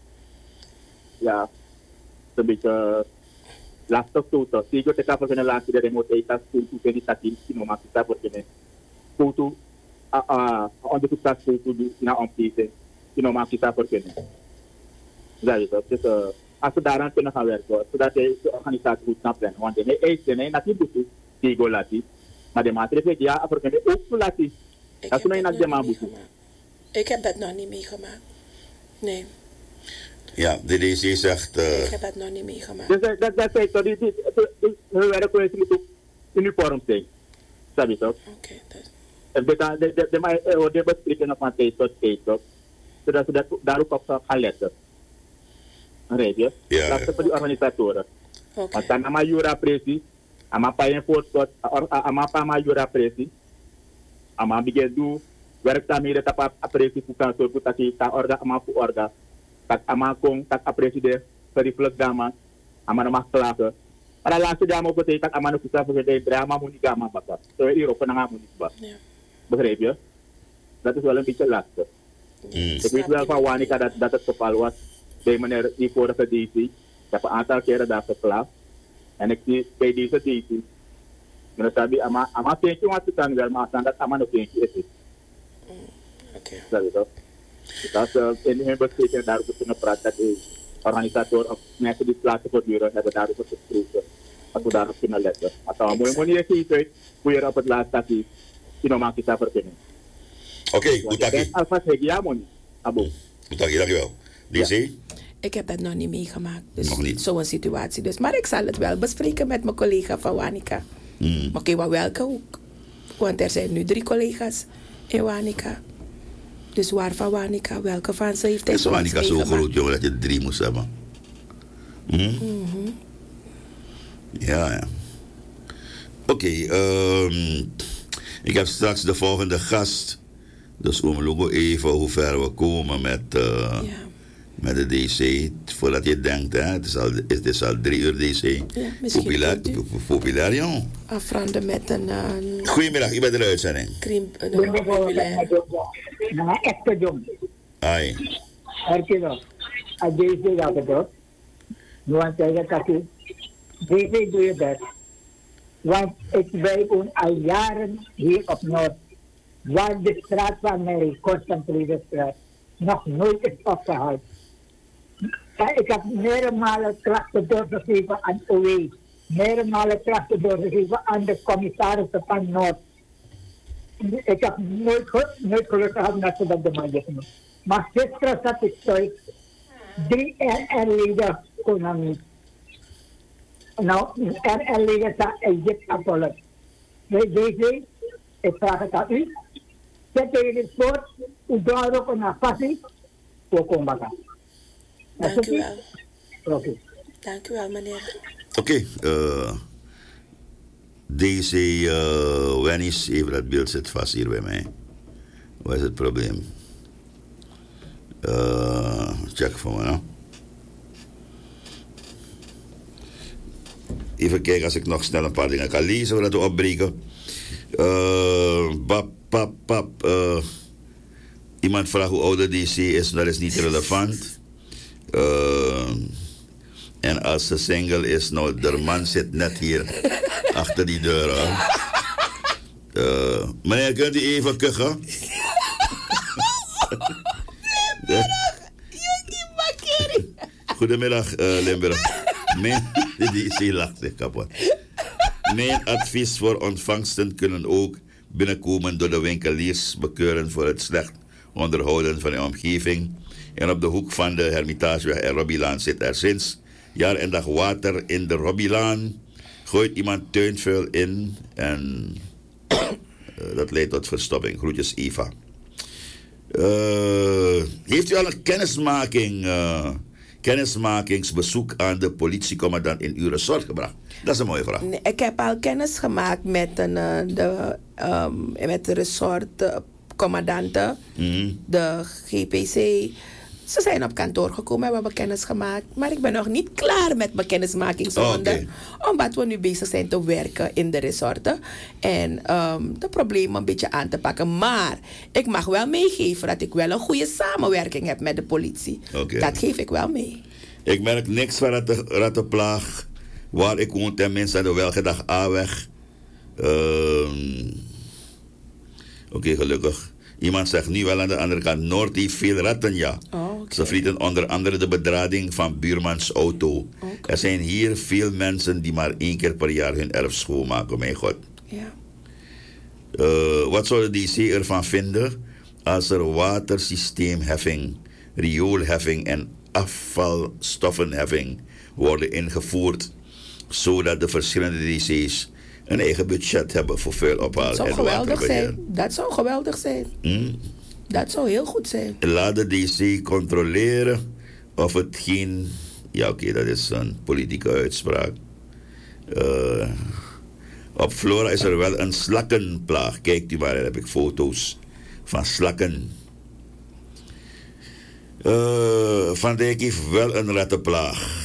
Ja, het is een beetje lastig toe toch. Zie je, ik heb een laatste de remote eta's, toen toen ik dat in Kino, maar ik heb het niet. Toen toen, onderzoek dat toen toen na omkiezen, Kino, maar ik heb het niet. Dat is het. Dus als we daaraan kunnen gaan werken, zodat de organisatie goed snapt plannen. Want de eis is natuurlijk goed, die go laten. Maar de maatregelen die ja, Afrikaan ook zo laten. Dat is mijn naam. Ik heb dat nog niet meegemaakt. Nee. Ja, de D C zegt... Uh... Ik heb dat nog niet meegemaakt. Dus dat dat zegt dat die werkwijze moet ook uniform zijn. Dat is ook. Oké, dat... De de de de de bespreken nog van tijd tot tijd toch. Zodat ze daarop op gaan letten. Rijp je? Ja. Dat is voor die organisatoren. Oké. Want dan ama jura presi, ama pa een voorschot, ama pa ma jura presi, ama begin doen werkzaamheden dat pa presi voor kan zorgen dat je ta orga ama voor orga, dat ama kong dat apresi de veriflek dama, ama nama klagen. Maar laatste dama ook betekent dat ama nog iets voor de drama moet niet ama bakar. Zo hier op een naam moet niet bakar. Begrijp je? Dat is wel een beetje lastig. Mm. Ik weet wel van Wanika dat dat het geval was. Bij meneer die vorige D C. Ik heb een aantal keren daar geklaagd. En ik zie bij deze D C. Meneer Sabi, ama ama tentje wat te kan wel, maar dan dat ama nog tentje is. Oké. Dat is toch. Dat is in hun bespreking daarover kunnen praten. Dat de organisator of mensen die plaatsen voortduren hebben daarover gesproken. Dat we daarop kunnen letten. Maar dan moet je mooi niet zien hoe je op het laatste dat die normaal is verkennen. Oké, goed dank. Alvast heb je ja, Moni. Abo. Goed dank je, dankjewel. D C? Ja. Ik heb dat nog niet meegemaakt. Dus nog niet. Zo'n situatie. Dus. Maar ik zal het wel bespreken met mijn collega van Wanica. Mm. Maar oké, wel welke ook. Want er zijn nu drie collega's in Wanica. Dus waar van Wanica, welke van ze heeft hij is Wanica zo groot, jongen, dat je drie moest hebben? Mm? Mm-hmm. Ja, ja. Oké, okay, um, ik heb straks de volgende gast. Dus we moeten even hoe ver we komen met... Uh, ja. Met de D C, voordat je denkt, hè, het, is al, het is al drie uur D C. Ja, populair, populair, jong. Afronden met een... Uh, Goedemiddag, ik ben in de uitzending. Krim, een populair. Nou, echt jong. Ai. Herkeno, als D C dat het doet, want zeggen dat je, D C doe je best. Want ik ben al jaren hier op Noord, waar de straat van Mary, Constantine straat, nog nooit is opgehaald. Ik heb meerdere malen klachten doorgegeven aan O E. Meerdere malen klachten doorgegeven aan de commissarissen van Noord. Ik heb nooit, nooit geluk gehad dat ze dat de manier doen. Maar gisteren zat ik thuis. Drie R R-leden konden niet. Nou, R R-leden zijn Egypte afvallen. Deze, ik vraag het aan u. Zet je dit voor, u doet ook een passie. Voor komen. Dank u wel. Oké. Dank u wel, meneer. Oké, okay, uh, deze uh, Wennis, even dat beeld zit vast hier bij mij. Wat is het probleem? Uh, check voor me, nou. Even kijken als ik nog snel een paar dingen kan lezen voordat we opbreken. Uh, bap, pap, pap. Uh, Iemand vraagt hoe oud de D C is, dat is niet relevant. Uh, en als ze single is, nou, de man zit net hier achter die deur. Uh, meneer, kunt u even kuchen? Goedemiddag, uh, Limburg. Mijn, die C lacht zich kapot. Mijn advies voor ontvangsten kunnen ook binnenkomen door de winkeliers bekeuren voor het slecht onderhouden van de omgeving. En op de hoek van de Hermitageweg en Robbielaan zit er sinds jaar en dag water in de Robbielaan. Gooit iemand tuinvuil in en uh, dat leidt tot verstopping. Groetjes, Eva. Uh, heeft u al een kennismaking, uh, kennismakingsbezoek aan de politiecommandant in uw resort gebracht? Dat is een mooie vraag. Nee, ik heb al kennis gemaakt met, een, uh, de, um, met de resortcommandanten, mm-hmm. de G P C. Ze zijn op kantoor gekomen en we hebben kennis gemaakt. Maar ik ben nog niet klaar met mijn kennismakingsronde. Okay. Omdat we nu bezig zijn te werken in de resorten. En um, de problemen een beetje aan te pakken. Maar ik mag wel meegeven dat ik wel een goede samenwerking heb met de politie. Okay. Dat geef ik wel mee. Ik merk niks van ratten, rattenplaag. Waar ik woon, tenminste aan de Welgedag A-weg. Um, Oké, okay, gelukkig. Iemand zegt nu wel aan de andere kant, Noord heeft veel ratten, ja. Oh, okay. Ze vrienden onder andere de bedrading van buurmans auto. Okay. Er zijn hier veel mensen die maar één keer per jaar hun erf schoonmaken, mijn god. Ja. Uh, wat zou de D C ervan vinden als er watersysteemheffing, rioolheffing en afvalstoffenheffing worden ingevoerd, zodat de verschillende D C's een eigen budget hebben voor vuilophaal. Dat zou geweldig zijn. Dat zou geweldig zijn. Hmm? Dat zou heel goed zijn. Laat de D C controleren of het geen... Ja, oké, okay, dat is een politieke uitspraak. Uh, op Flora is er wel een slakkenplaag. Kijkt u maar, daar heb ik foto's van slakken. Uh, Van Dijk heeft wel een rattenplaag.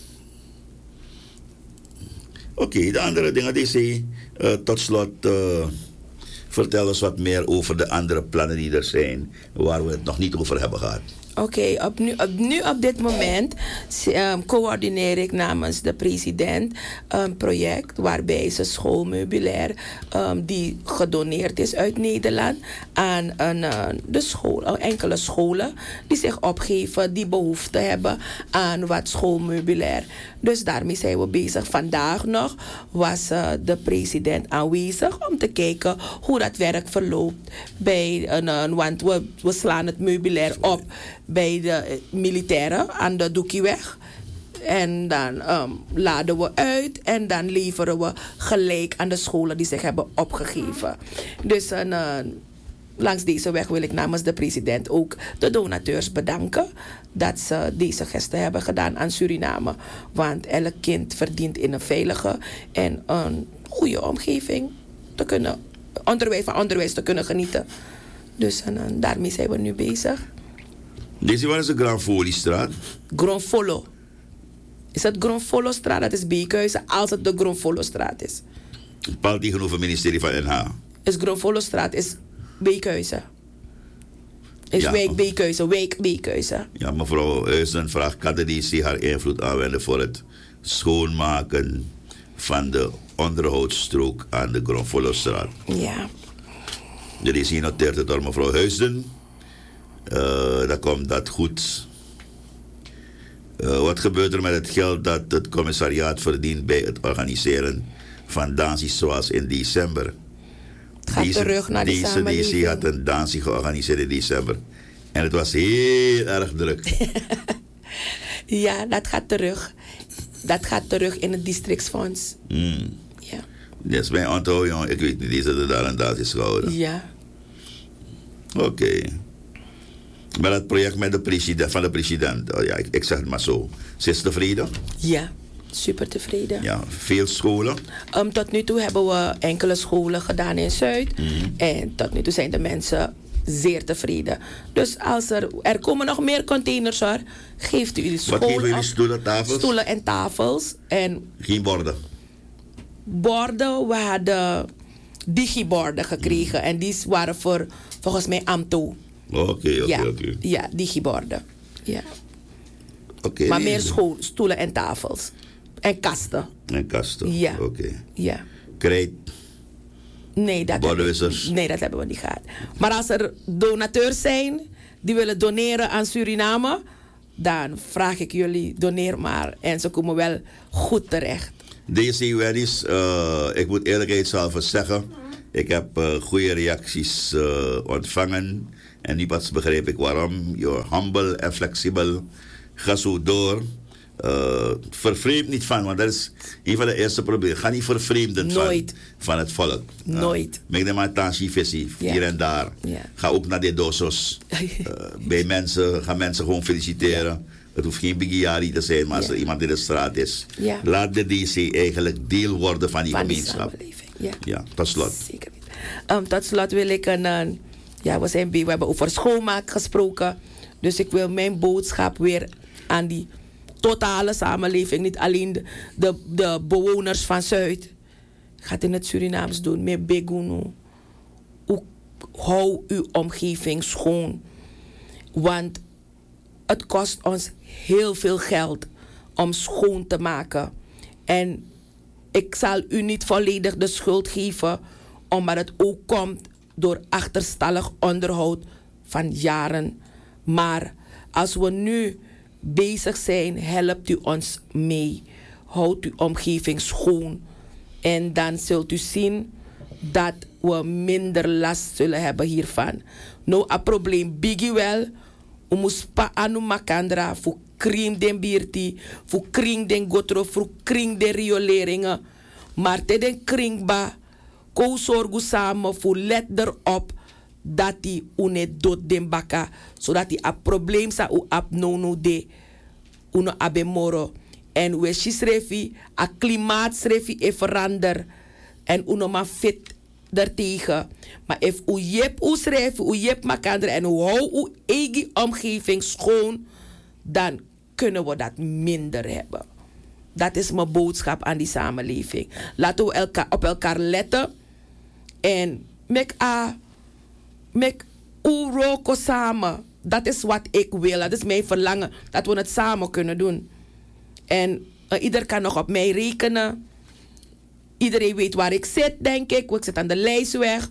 Oké, okay, de andere dingen, D C, uh, tot slot, uh, vertel eens wat meer over de andere plannen die er zijn, waar we het nog niet over hebben gehad. Oké, okay, op nu, op, nu op dit moment um, coördineer ik namens de president een project waarbij ze schoolmeubilair um, die gedoneerd is uit Nederland aan een, uh, de school, enkele scholen die zich opgeven, die behoefte hebben aan wat schoolmeubilair. Dus daarmee zijn we bezig. Vandaag nog was uh, de president aanwezig om te kijken hoe dat werk verloopt. Bij een, uh, want we, we slaan het meubilair op bij de militairen aan de Doekieweg. En dan um, laden we uit en dan leveren we gelijk aan de scholen die zich hebben opgegeven. Dus uh, langs deze weg wil ik namens de president ook de donateurs bedanken dat ze deze gesten hebben gedaan aan Suriname. Want elk kind verdient in een veilige en een goede omgeving te kunnen, onderwijs, van onderwijs te kunnen genieten. Dus uh, daarmee zijn we nu bezig. Deze waar is de Granfoliestraat? Gronfolo. Is het Gronfolo-straat? Dat is Beekhuizen, als het de Gronfolo-straat is. Het palt tegenover het ministerie van N H. Is Gronfolo-straat, is Beekhuizen. Is ja, wijk Beekhuizen, wijk Beekhuizen. Ja, mevrouw Huizen vraagt, kan de D C haar invloed aanwenden voor het schoonmaken van de onderhoudsstrook aan de Gronfolo-straat? Ja. De D C noteert het door mevrouw Huizen. Uh, dan komt dat goed. Uh, wat gebeurt er met het geld dat het commissariaat verdient bij het organiseren van dansies zoals in december? Gaat deze, terug naar de deze samenleving. D C had een dansie georganiseerd in december. En het was heel erg druk. Ja, dat gaat terug. Dat gaat terug in het districtsfonds. Mm. Ja. Dat is mijn onthoud, jongen. Ik weet niet, die hadden daar een dansie gehouden. Ja. Oké. Okay. Maar het project met de president, van de president, oh ja, ik, ik zeg het maar zo. Ze is tevreden? Ja, super tevreden. Ja, veel scholen? Um, tot nu toe hebben we enkele scholen gedaan in Zuid. Mm-hmm. En tot nu toe zijn de mensen zeer tevreden. Dus als er, er komen nog meer containers hoor. Geeft u de school. Wat geven jullie, stoelen, tafels? Stoelen en tafels. En geen borden? Borden, we hadden digiborden gekregen. Mm. En die waren voor, volgens mij, Amto. Oké, oké, ja, oké. Ja, digiborden. Ja. Okay, maar meer school, stoelen en tafels. En kasten. En kasten, ja. oké. Okay. Ja. Krijt? Nee, dat Bordenwissers? Nee, dat hebben we niet gehad. Maar als er donateurs zijn die willen doneren aan Suriname, dan vraag ik jullie, doneer maar. En ze komen wel goed terecht. Deze Wennis, uh, ik moet eerlijkheidshalve zeggen, ik heb uh, goede reacties uh, ontvangen. En nu pas begrijp ik waarom. You're humble en flexibel. Ga zo door. Uh, vervreemd niet van, want dat is een van de eerste problemen. Ga niet vervreemden van, van het volk. Nooit. Uh, Maak de maar tansje visie, hier ja. en daar. Ja. Ga ook naar de dosos. uh, bij mensen, ga mensen gewoon feliciteren. Ja. Het hoeft geen bigiari te zijn, maar als ja. er iemand in de straat is. Ja. Laat de D C eigenlijk deel worden van die van gemeenschap. Die ja. ja, tot slot. Zeker. Um, tot slot wil ik een... Uh, ja, we, zijn, we hebben over schoonmaak gesproken. Dus ik wil mijn boodschap weer aan die totale samenleving, niet alleen de, de, de bewoners van Zuid. Ga het in het Surinaams doen, met Begunu. Hou uw omgeving schoon. Want het kost ons heel veel geld om schoon te maken. En ik zal u niet volledig de schuld geven, omdat het ook komt door achterstallig onderhoud van jaren. Maar als we nu bezig zijn, helpt u ons mee. Houdt uw omgeving schoon. En dan zult u zien dat we minder last zullen hebben hiervan. Nou, een probleem biggie wel. We moeten pa anu makandra voor kring den bierti, voor kring den gotro, voor kring den rioleringen. Maar te den kringba, ko zorgu samen voor let erop dat die une dood den baka, zodat die a probleem sa u ap nono de uno abemoro. En we schrevi a klimaatschrevi e verander en uno ma fit daartegen. Maar if u jep u schrijft, u jep makandra en u hou uw eigen omgeving schoon, dan kunnen we dat minder hebben. Dat is mijn boodschap aan die samenleving. Laten we elkaar, op elkaar letten. En met a, met u roko samen. Dat is wat ik wil. Dat is mijn verlangen. Dat we het samen kunnen doen. En uh, ieder kan nog op mij rekenen. Iedereen weet waar ik zit, denk ik. Ik zit aan de lijstweg.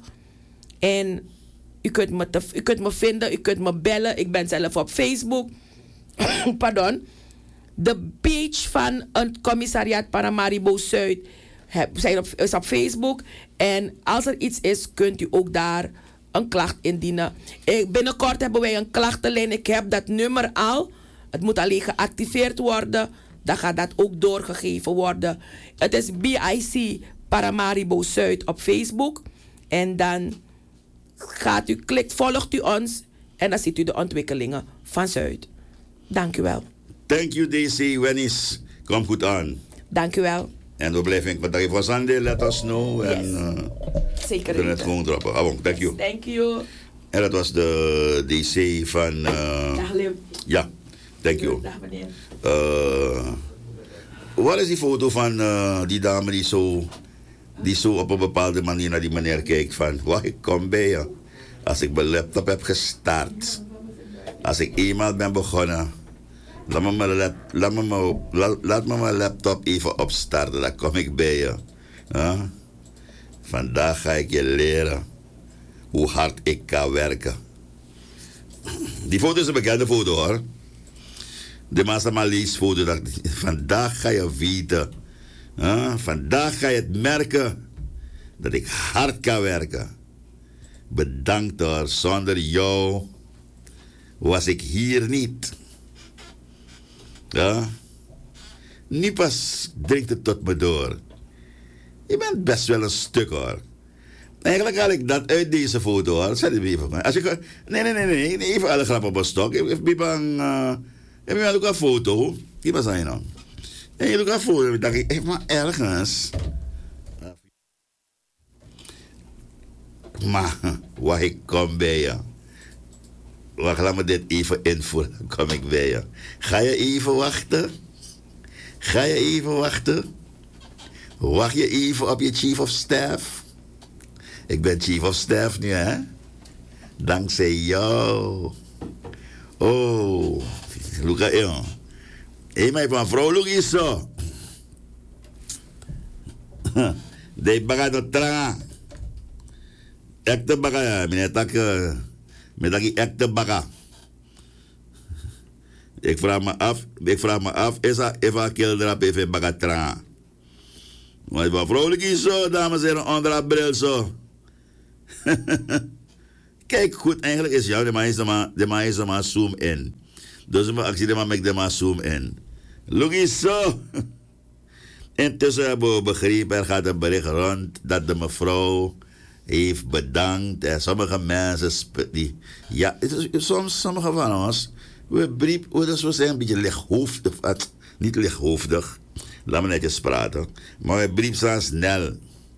En u kunt, me te, u kunt me vinden, u kunt me bellen. Ik ben zelf op Facebook. Pardon. De page van het commissariaat Paramaribo Zuid zijn op, is op Facebook. En als er iets is, kunt u ook daar een klacht indienen. Ik, binnenkort hebben wij een klachtenlijn. Ik heb dat nummer al. Het moet alleen geactiveerd worden. Dan gaat dat ook doorgegeven worden. Het is B I C Paramaribo Zuid op Facebook. En dan gaat u, klikt, volgt u ons. En dan ziet u de ontwikkelingen van Zuid. Dank u wel. Thank you, D C. Wennis, kom goed aan. Dank u wel. En we blijven in contact. Voor Sunday, let us know. Yes. En uh, zeker. We kunnen het gewoon droppen. Ah, bon, thank you. Thank you. En dat was de D C van... Uh, Dag Lim. Ja, thank you. Dag meneer. Uh, wat is die foto van uh, die dame die zo, die zo op een bepaalde manier naar die meneer kijkt van... Wacht, ik kom bij je. Als ik mijn laptop heb gestart. Als ik eenmaal ben begonnen... Laat me, mijn lap, laat, me mijn, laat, laat me mijn laptop even opstarten, dan kom ik bij je. Huh? Vandaag ga ik je leren hoe hard ik kan werken. Die foto is een bekende foto hoor. De Masamali's foto. Dat, vandaag ga je weten. Huh? Vandaag ga je het merken dat ik hard kan werken. Bedankt hoor, zonder jou was ik hier niet. Ja. Nu pas dringt het tot me door. Je bent best wel een stuk hoor. Eigenlijk haal ik dat uit deze foto hoor. Zet het even. Als ik, nee, nee, nee, nee. Even alle grappen op een stok. Ik heb uh, ook een foto. Die was aan je nou. En je hebt ook een foto. Ik dacht, ik maar ergens. Maar, waar ik kom bij je. Wacht, laat me dit even invoeren. Dan kom ik bij je. Ga je even wachten? Ga je even wachten? Wacht je even op je chief of staff? Ik ben chief of staff nu, hè? Dankzij jou. Oh, Luca, ja. Hé, mijn van vrouw, Luca is zo. De baga do tranga. Ekte baga, ja. Meneer tak, met dat ekte baga. Ik vraag me af, ik vraag me af, is dat even kilder even baga tranga? Maar van vrouwelijk is zo, dames en heren, onder haar bril zo. Kijk goed, eigenlijk is jou, de man is de man, de man is de man zoom in. Dus ik zie de man met de man zoom in. Look eens zo. Intussen hebben we begrepen, er gaat een bericht rond dat de mevrouw heeft bedankt. En sommige mensen, die, ja, het is, soms sommige van ons, we, brief, we, we zijn een beetje lichthoofdig, niet lichthoofdig, laat me netjes praten, maar we brief zijn snel.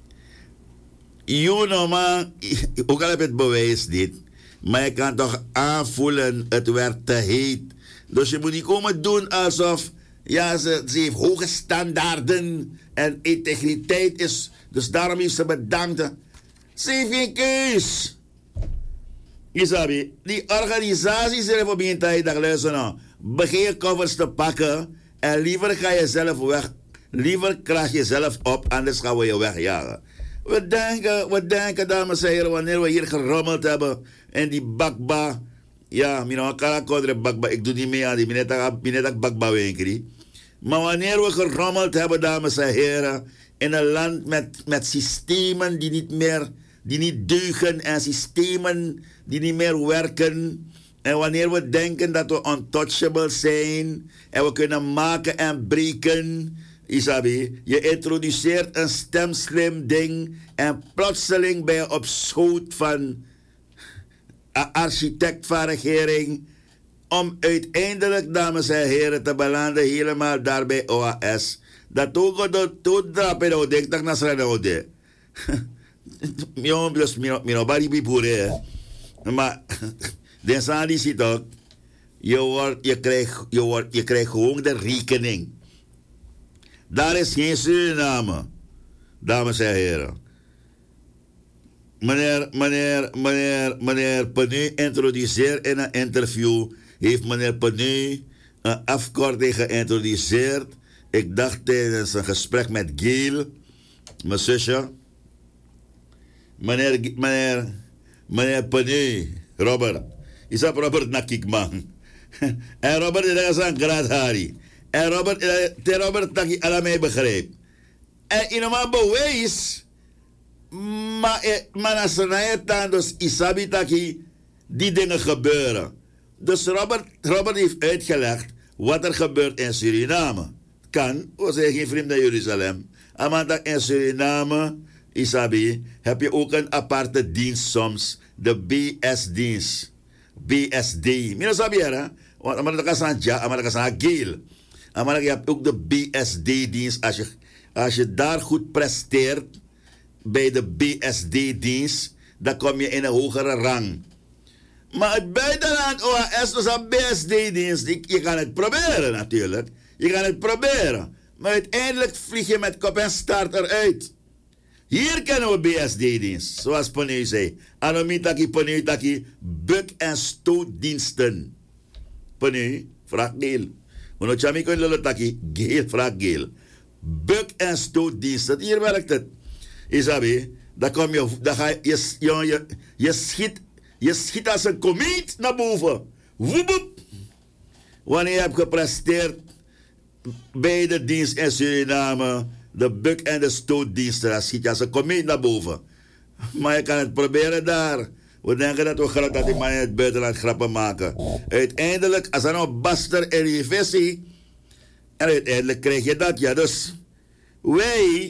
You know man, ook al heb je het bewijs niet, maar je kan toch aanvoelen, het werd te heet. Dus je moet niet komen doen alsof, ja, ze, ze heeft hoge standaarden en integriteit is, dus daarom is ze bedankt. Ze heeft geen keus. Isabi, die organisaties er voor begint dat je luisteren, begin je covers te pakken en liever ga je zelf weg, liever krijg je zelf op, anders gaan we je wegjagen. We denken, we denken, dames en heren, wanneer we hier gerommeld hebben en die bakba, ja, mina karakodre bakba, ik doe niet mee aan die minetak bakba winkri. Maar wanneer we gerommeld hebben, dames en heren, in een land met, met systemen die niet meer, die niet deugen en systemen die niet meer werken. En wanneer we denken dat we untouchable zijn en we kunnen maken en breken. Isabi, je introduceert een stemslim ding en plotseling ben je op schoot van een architect van regering om uiteindelijk, dames en heren, te belanden helemaal daar bij O A S. Dat ook dat drapen nou denk dat naar nou de. Mio dus mio bari bipure. Maar de sadi ziet ook, je wordt je krijgt je wordt je krijgt gewoon de rekening. Daar is geen Suriname, dames en heren. Meneer, meneer, meneer, meneer Penu introduceert in een interview, heeft meneer Penu een afkorting geïntroduceerd. Ik dacht tijdens een gesprek met Gail, mijn zusje. Meneer, meneer, meneer Penu, Robert. Is dat Robert Nakikman? En Robert is een graad Harry. En Robert, de Robert dat je allemaal begrijpt. En in een bewijs, maar als er naar je taan, dus isabi dat die dingen gebeuren. Dus Robert, Robert heeft uitgelegd wat er gebeurt in Suriname. Kan, we zijn geen vriend in Jeruzalem. Maar dat in Suriname, isabi, heb je ook een aparte dienst soms. De B S-dienst. B S D. Mino sabi hè? Want maar dat is ja, maar dat is een geel. Maar je hebt ook de B S D-dienst. Als je, als je daar goed presteert bij de B S D-dienst, dan kom je in een hogere rang. Maar het buitenland O A S is een B S D-dienst. Je kan het proberen natuurlijk. Je kan het proberen. Maar uiteindelijk vlieg je met kop en staart eruit. Hier kennen we B S D-dienst, zoals Ponu zei. Anomitaki, Ponu, taki, buk- en stootdiensten. Ponu, vraag Geel. Uno chami ko lolo taki, Geel, vraag Geel. Buk- en stootdiensten, hier werkt het. Isabi, dan kom je, dan ga je, je, je, je, schiet, je schiet als een komeet naar boven. Woeboep. Wanneer je hebt gepresteerd bij de dienst in Suriname, de buk- en de stootdiensten, dan schiet je als een komeet naar boven. Maar je kan het proberen daar. We denken dat we graag dat die man in het buitenland grappen maken. Uiteindelijk, als er nou baster in je visie, en uiteindelijk krijg je dat, ja. Dus wij,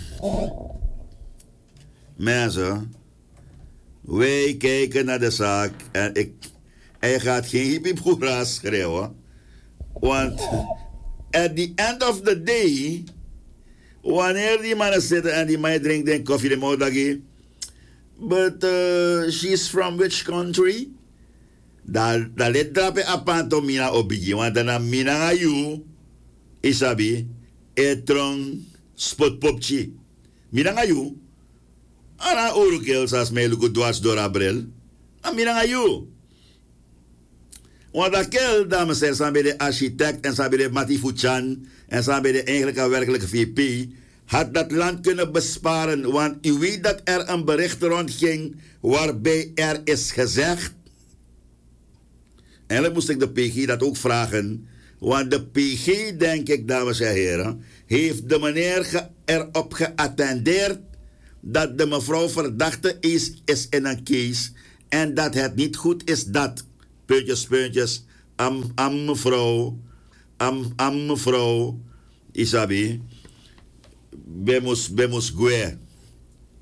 mensen, wij kijken naar de zaak en ik, en je gaat geen hippie schreeuwen. Want at the end of the day, wanneer die mannen zitten en die man drinkt den koffie de moedagi, but uh, she's from which country? Daar let drape apanto mina obigi, want dan mina ga you, isabi, etrong spot popchi. Mina ga you, ana orukel sas me luku dwars door abrel, Amina ayu. Want dat kel, dames en heren, bij de architect en bij de Mati Fuchan en bij de eigenlijke werkelijke V P, had dat land kunnen besparen. Want u weet dat er een bericht rondging waarbij er is gezegd. Eigenlijk moest ik de P G dat ook vragen. Want de P G, denk ik, dames en heren, heeft de meneer ge erop geattendeerd dat de mevrouw verdachte is, is in een case en dat het niet goed is dat, puntjes, puntjes, am, am mevrouw, am, am mevrouw, Isabi, bemus, bemus gue.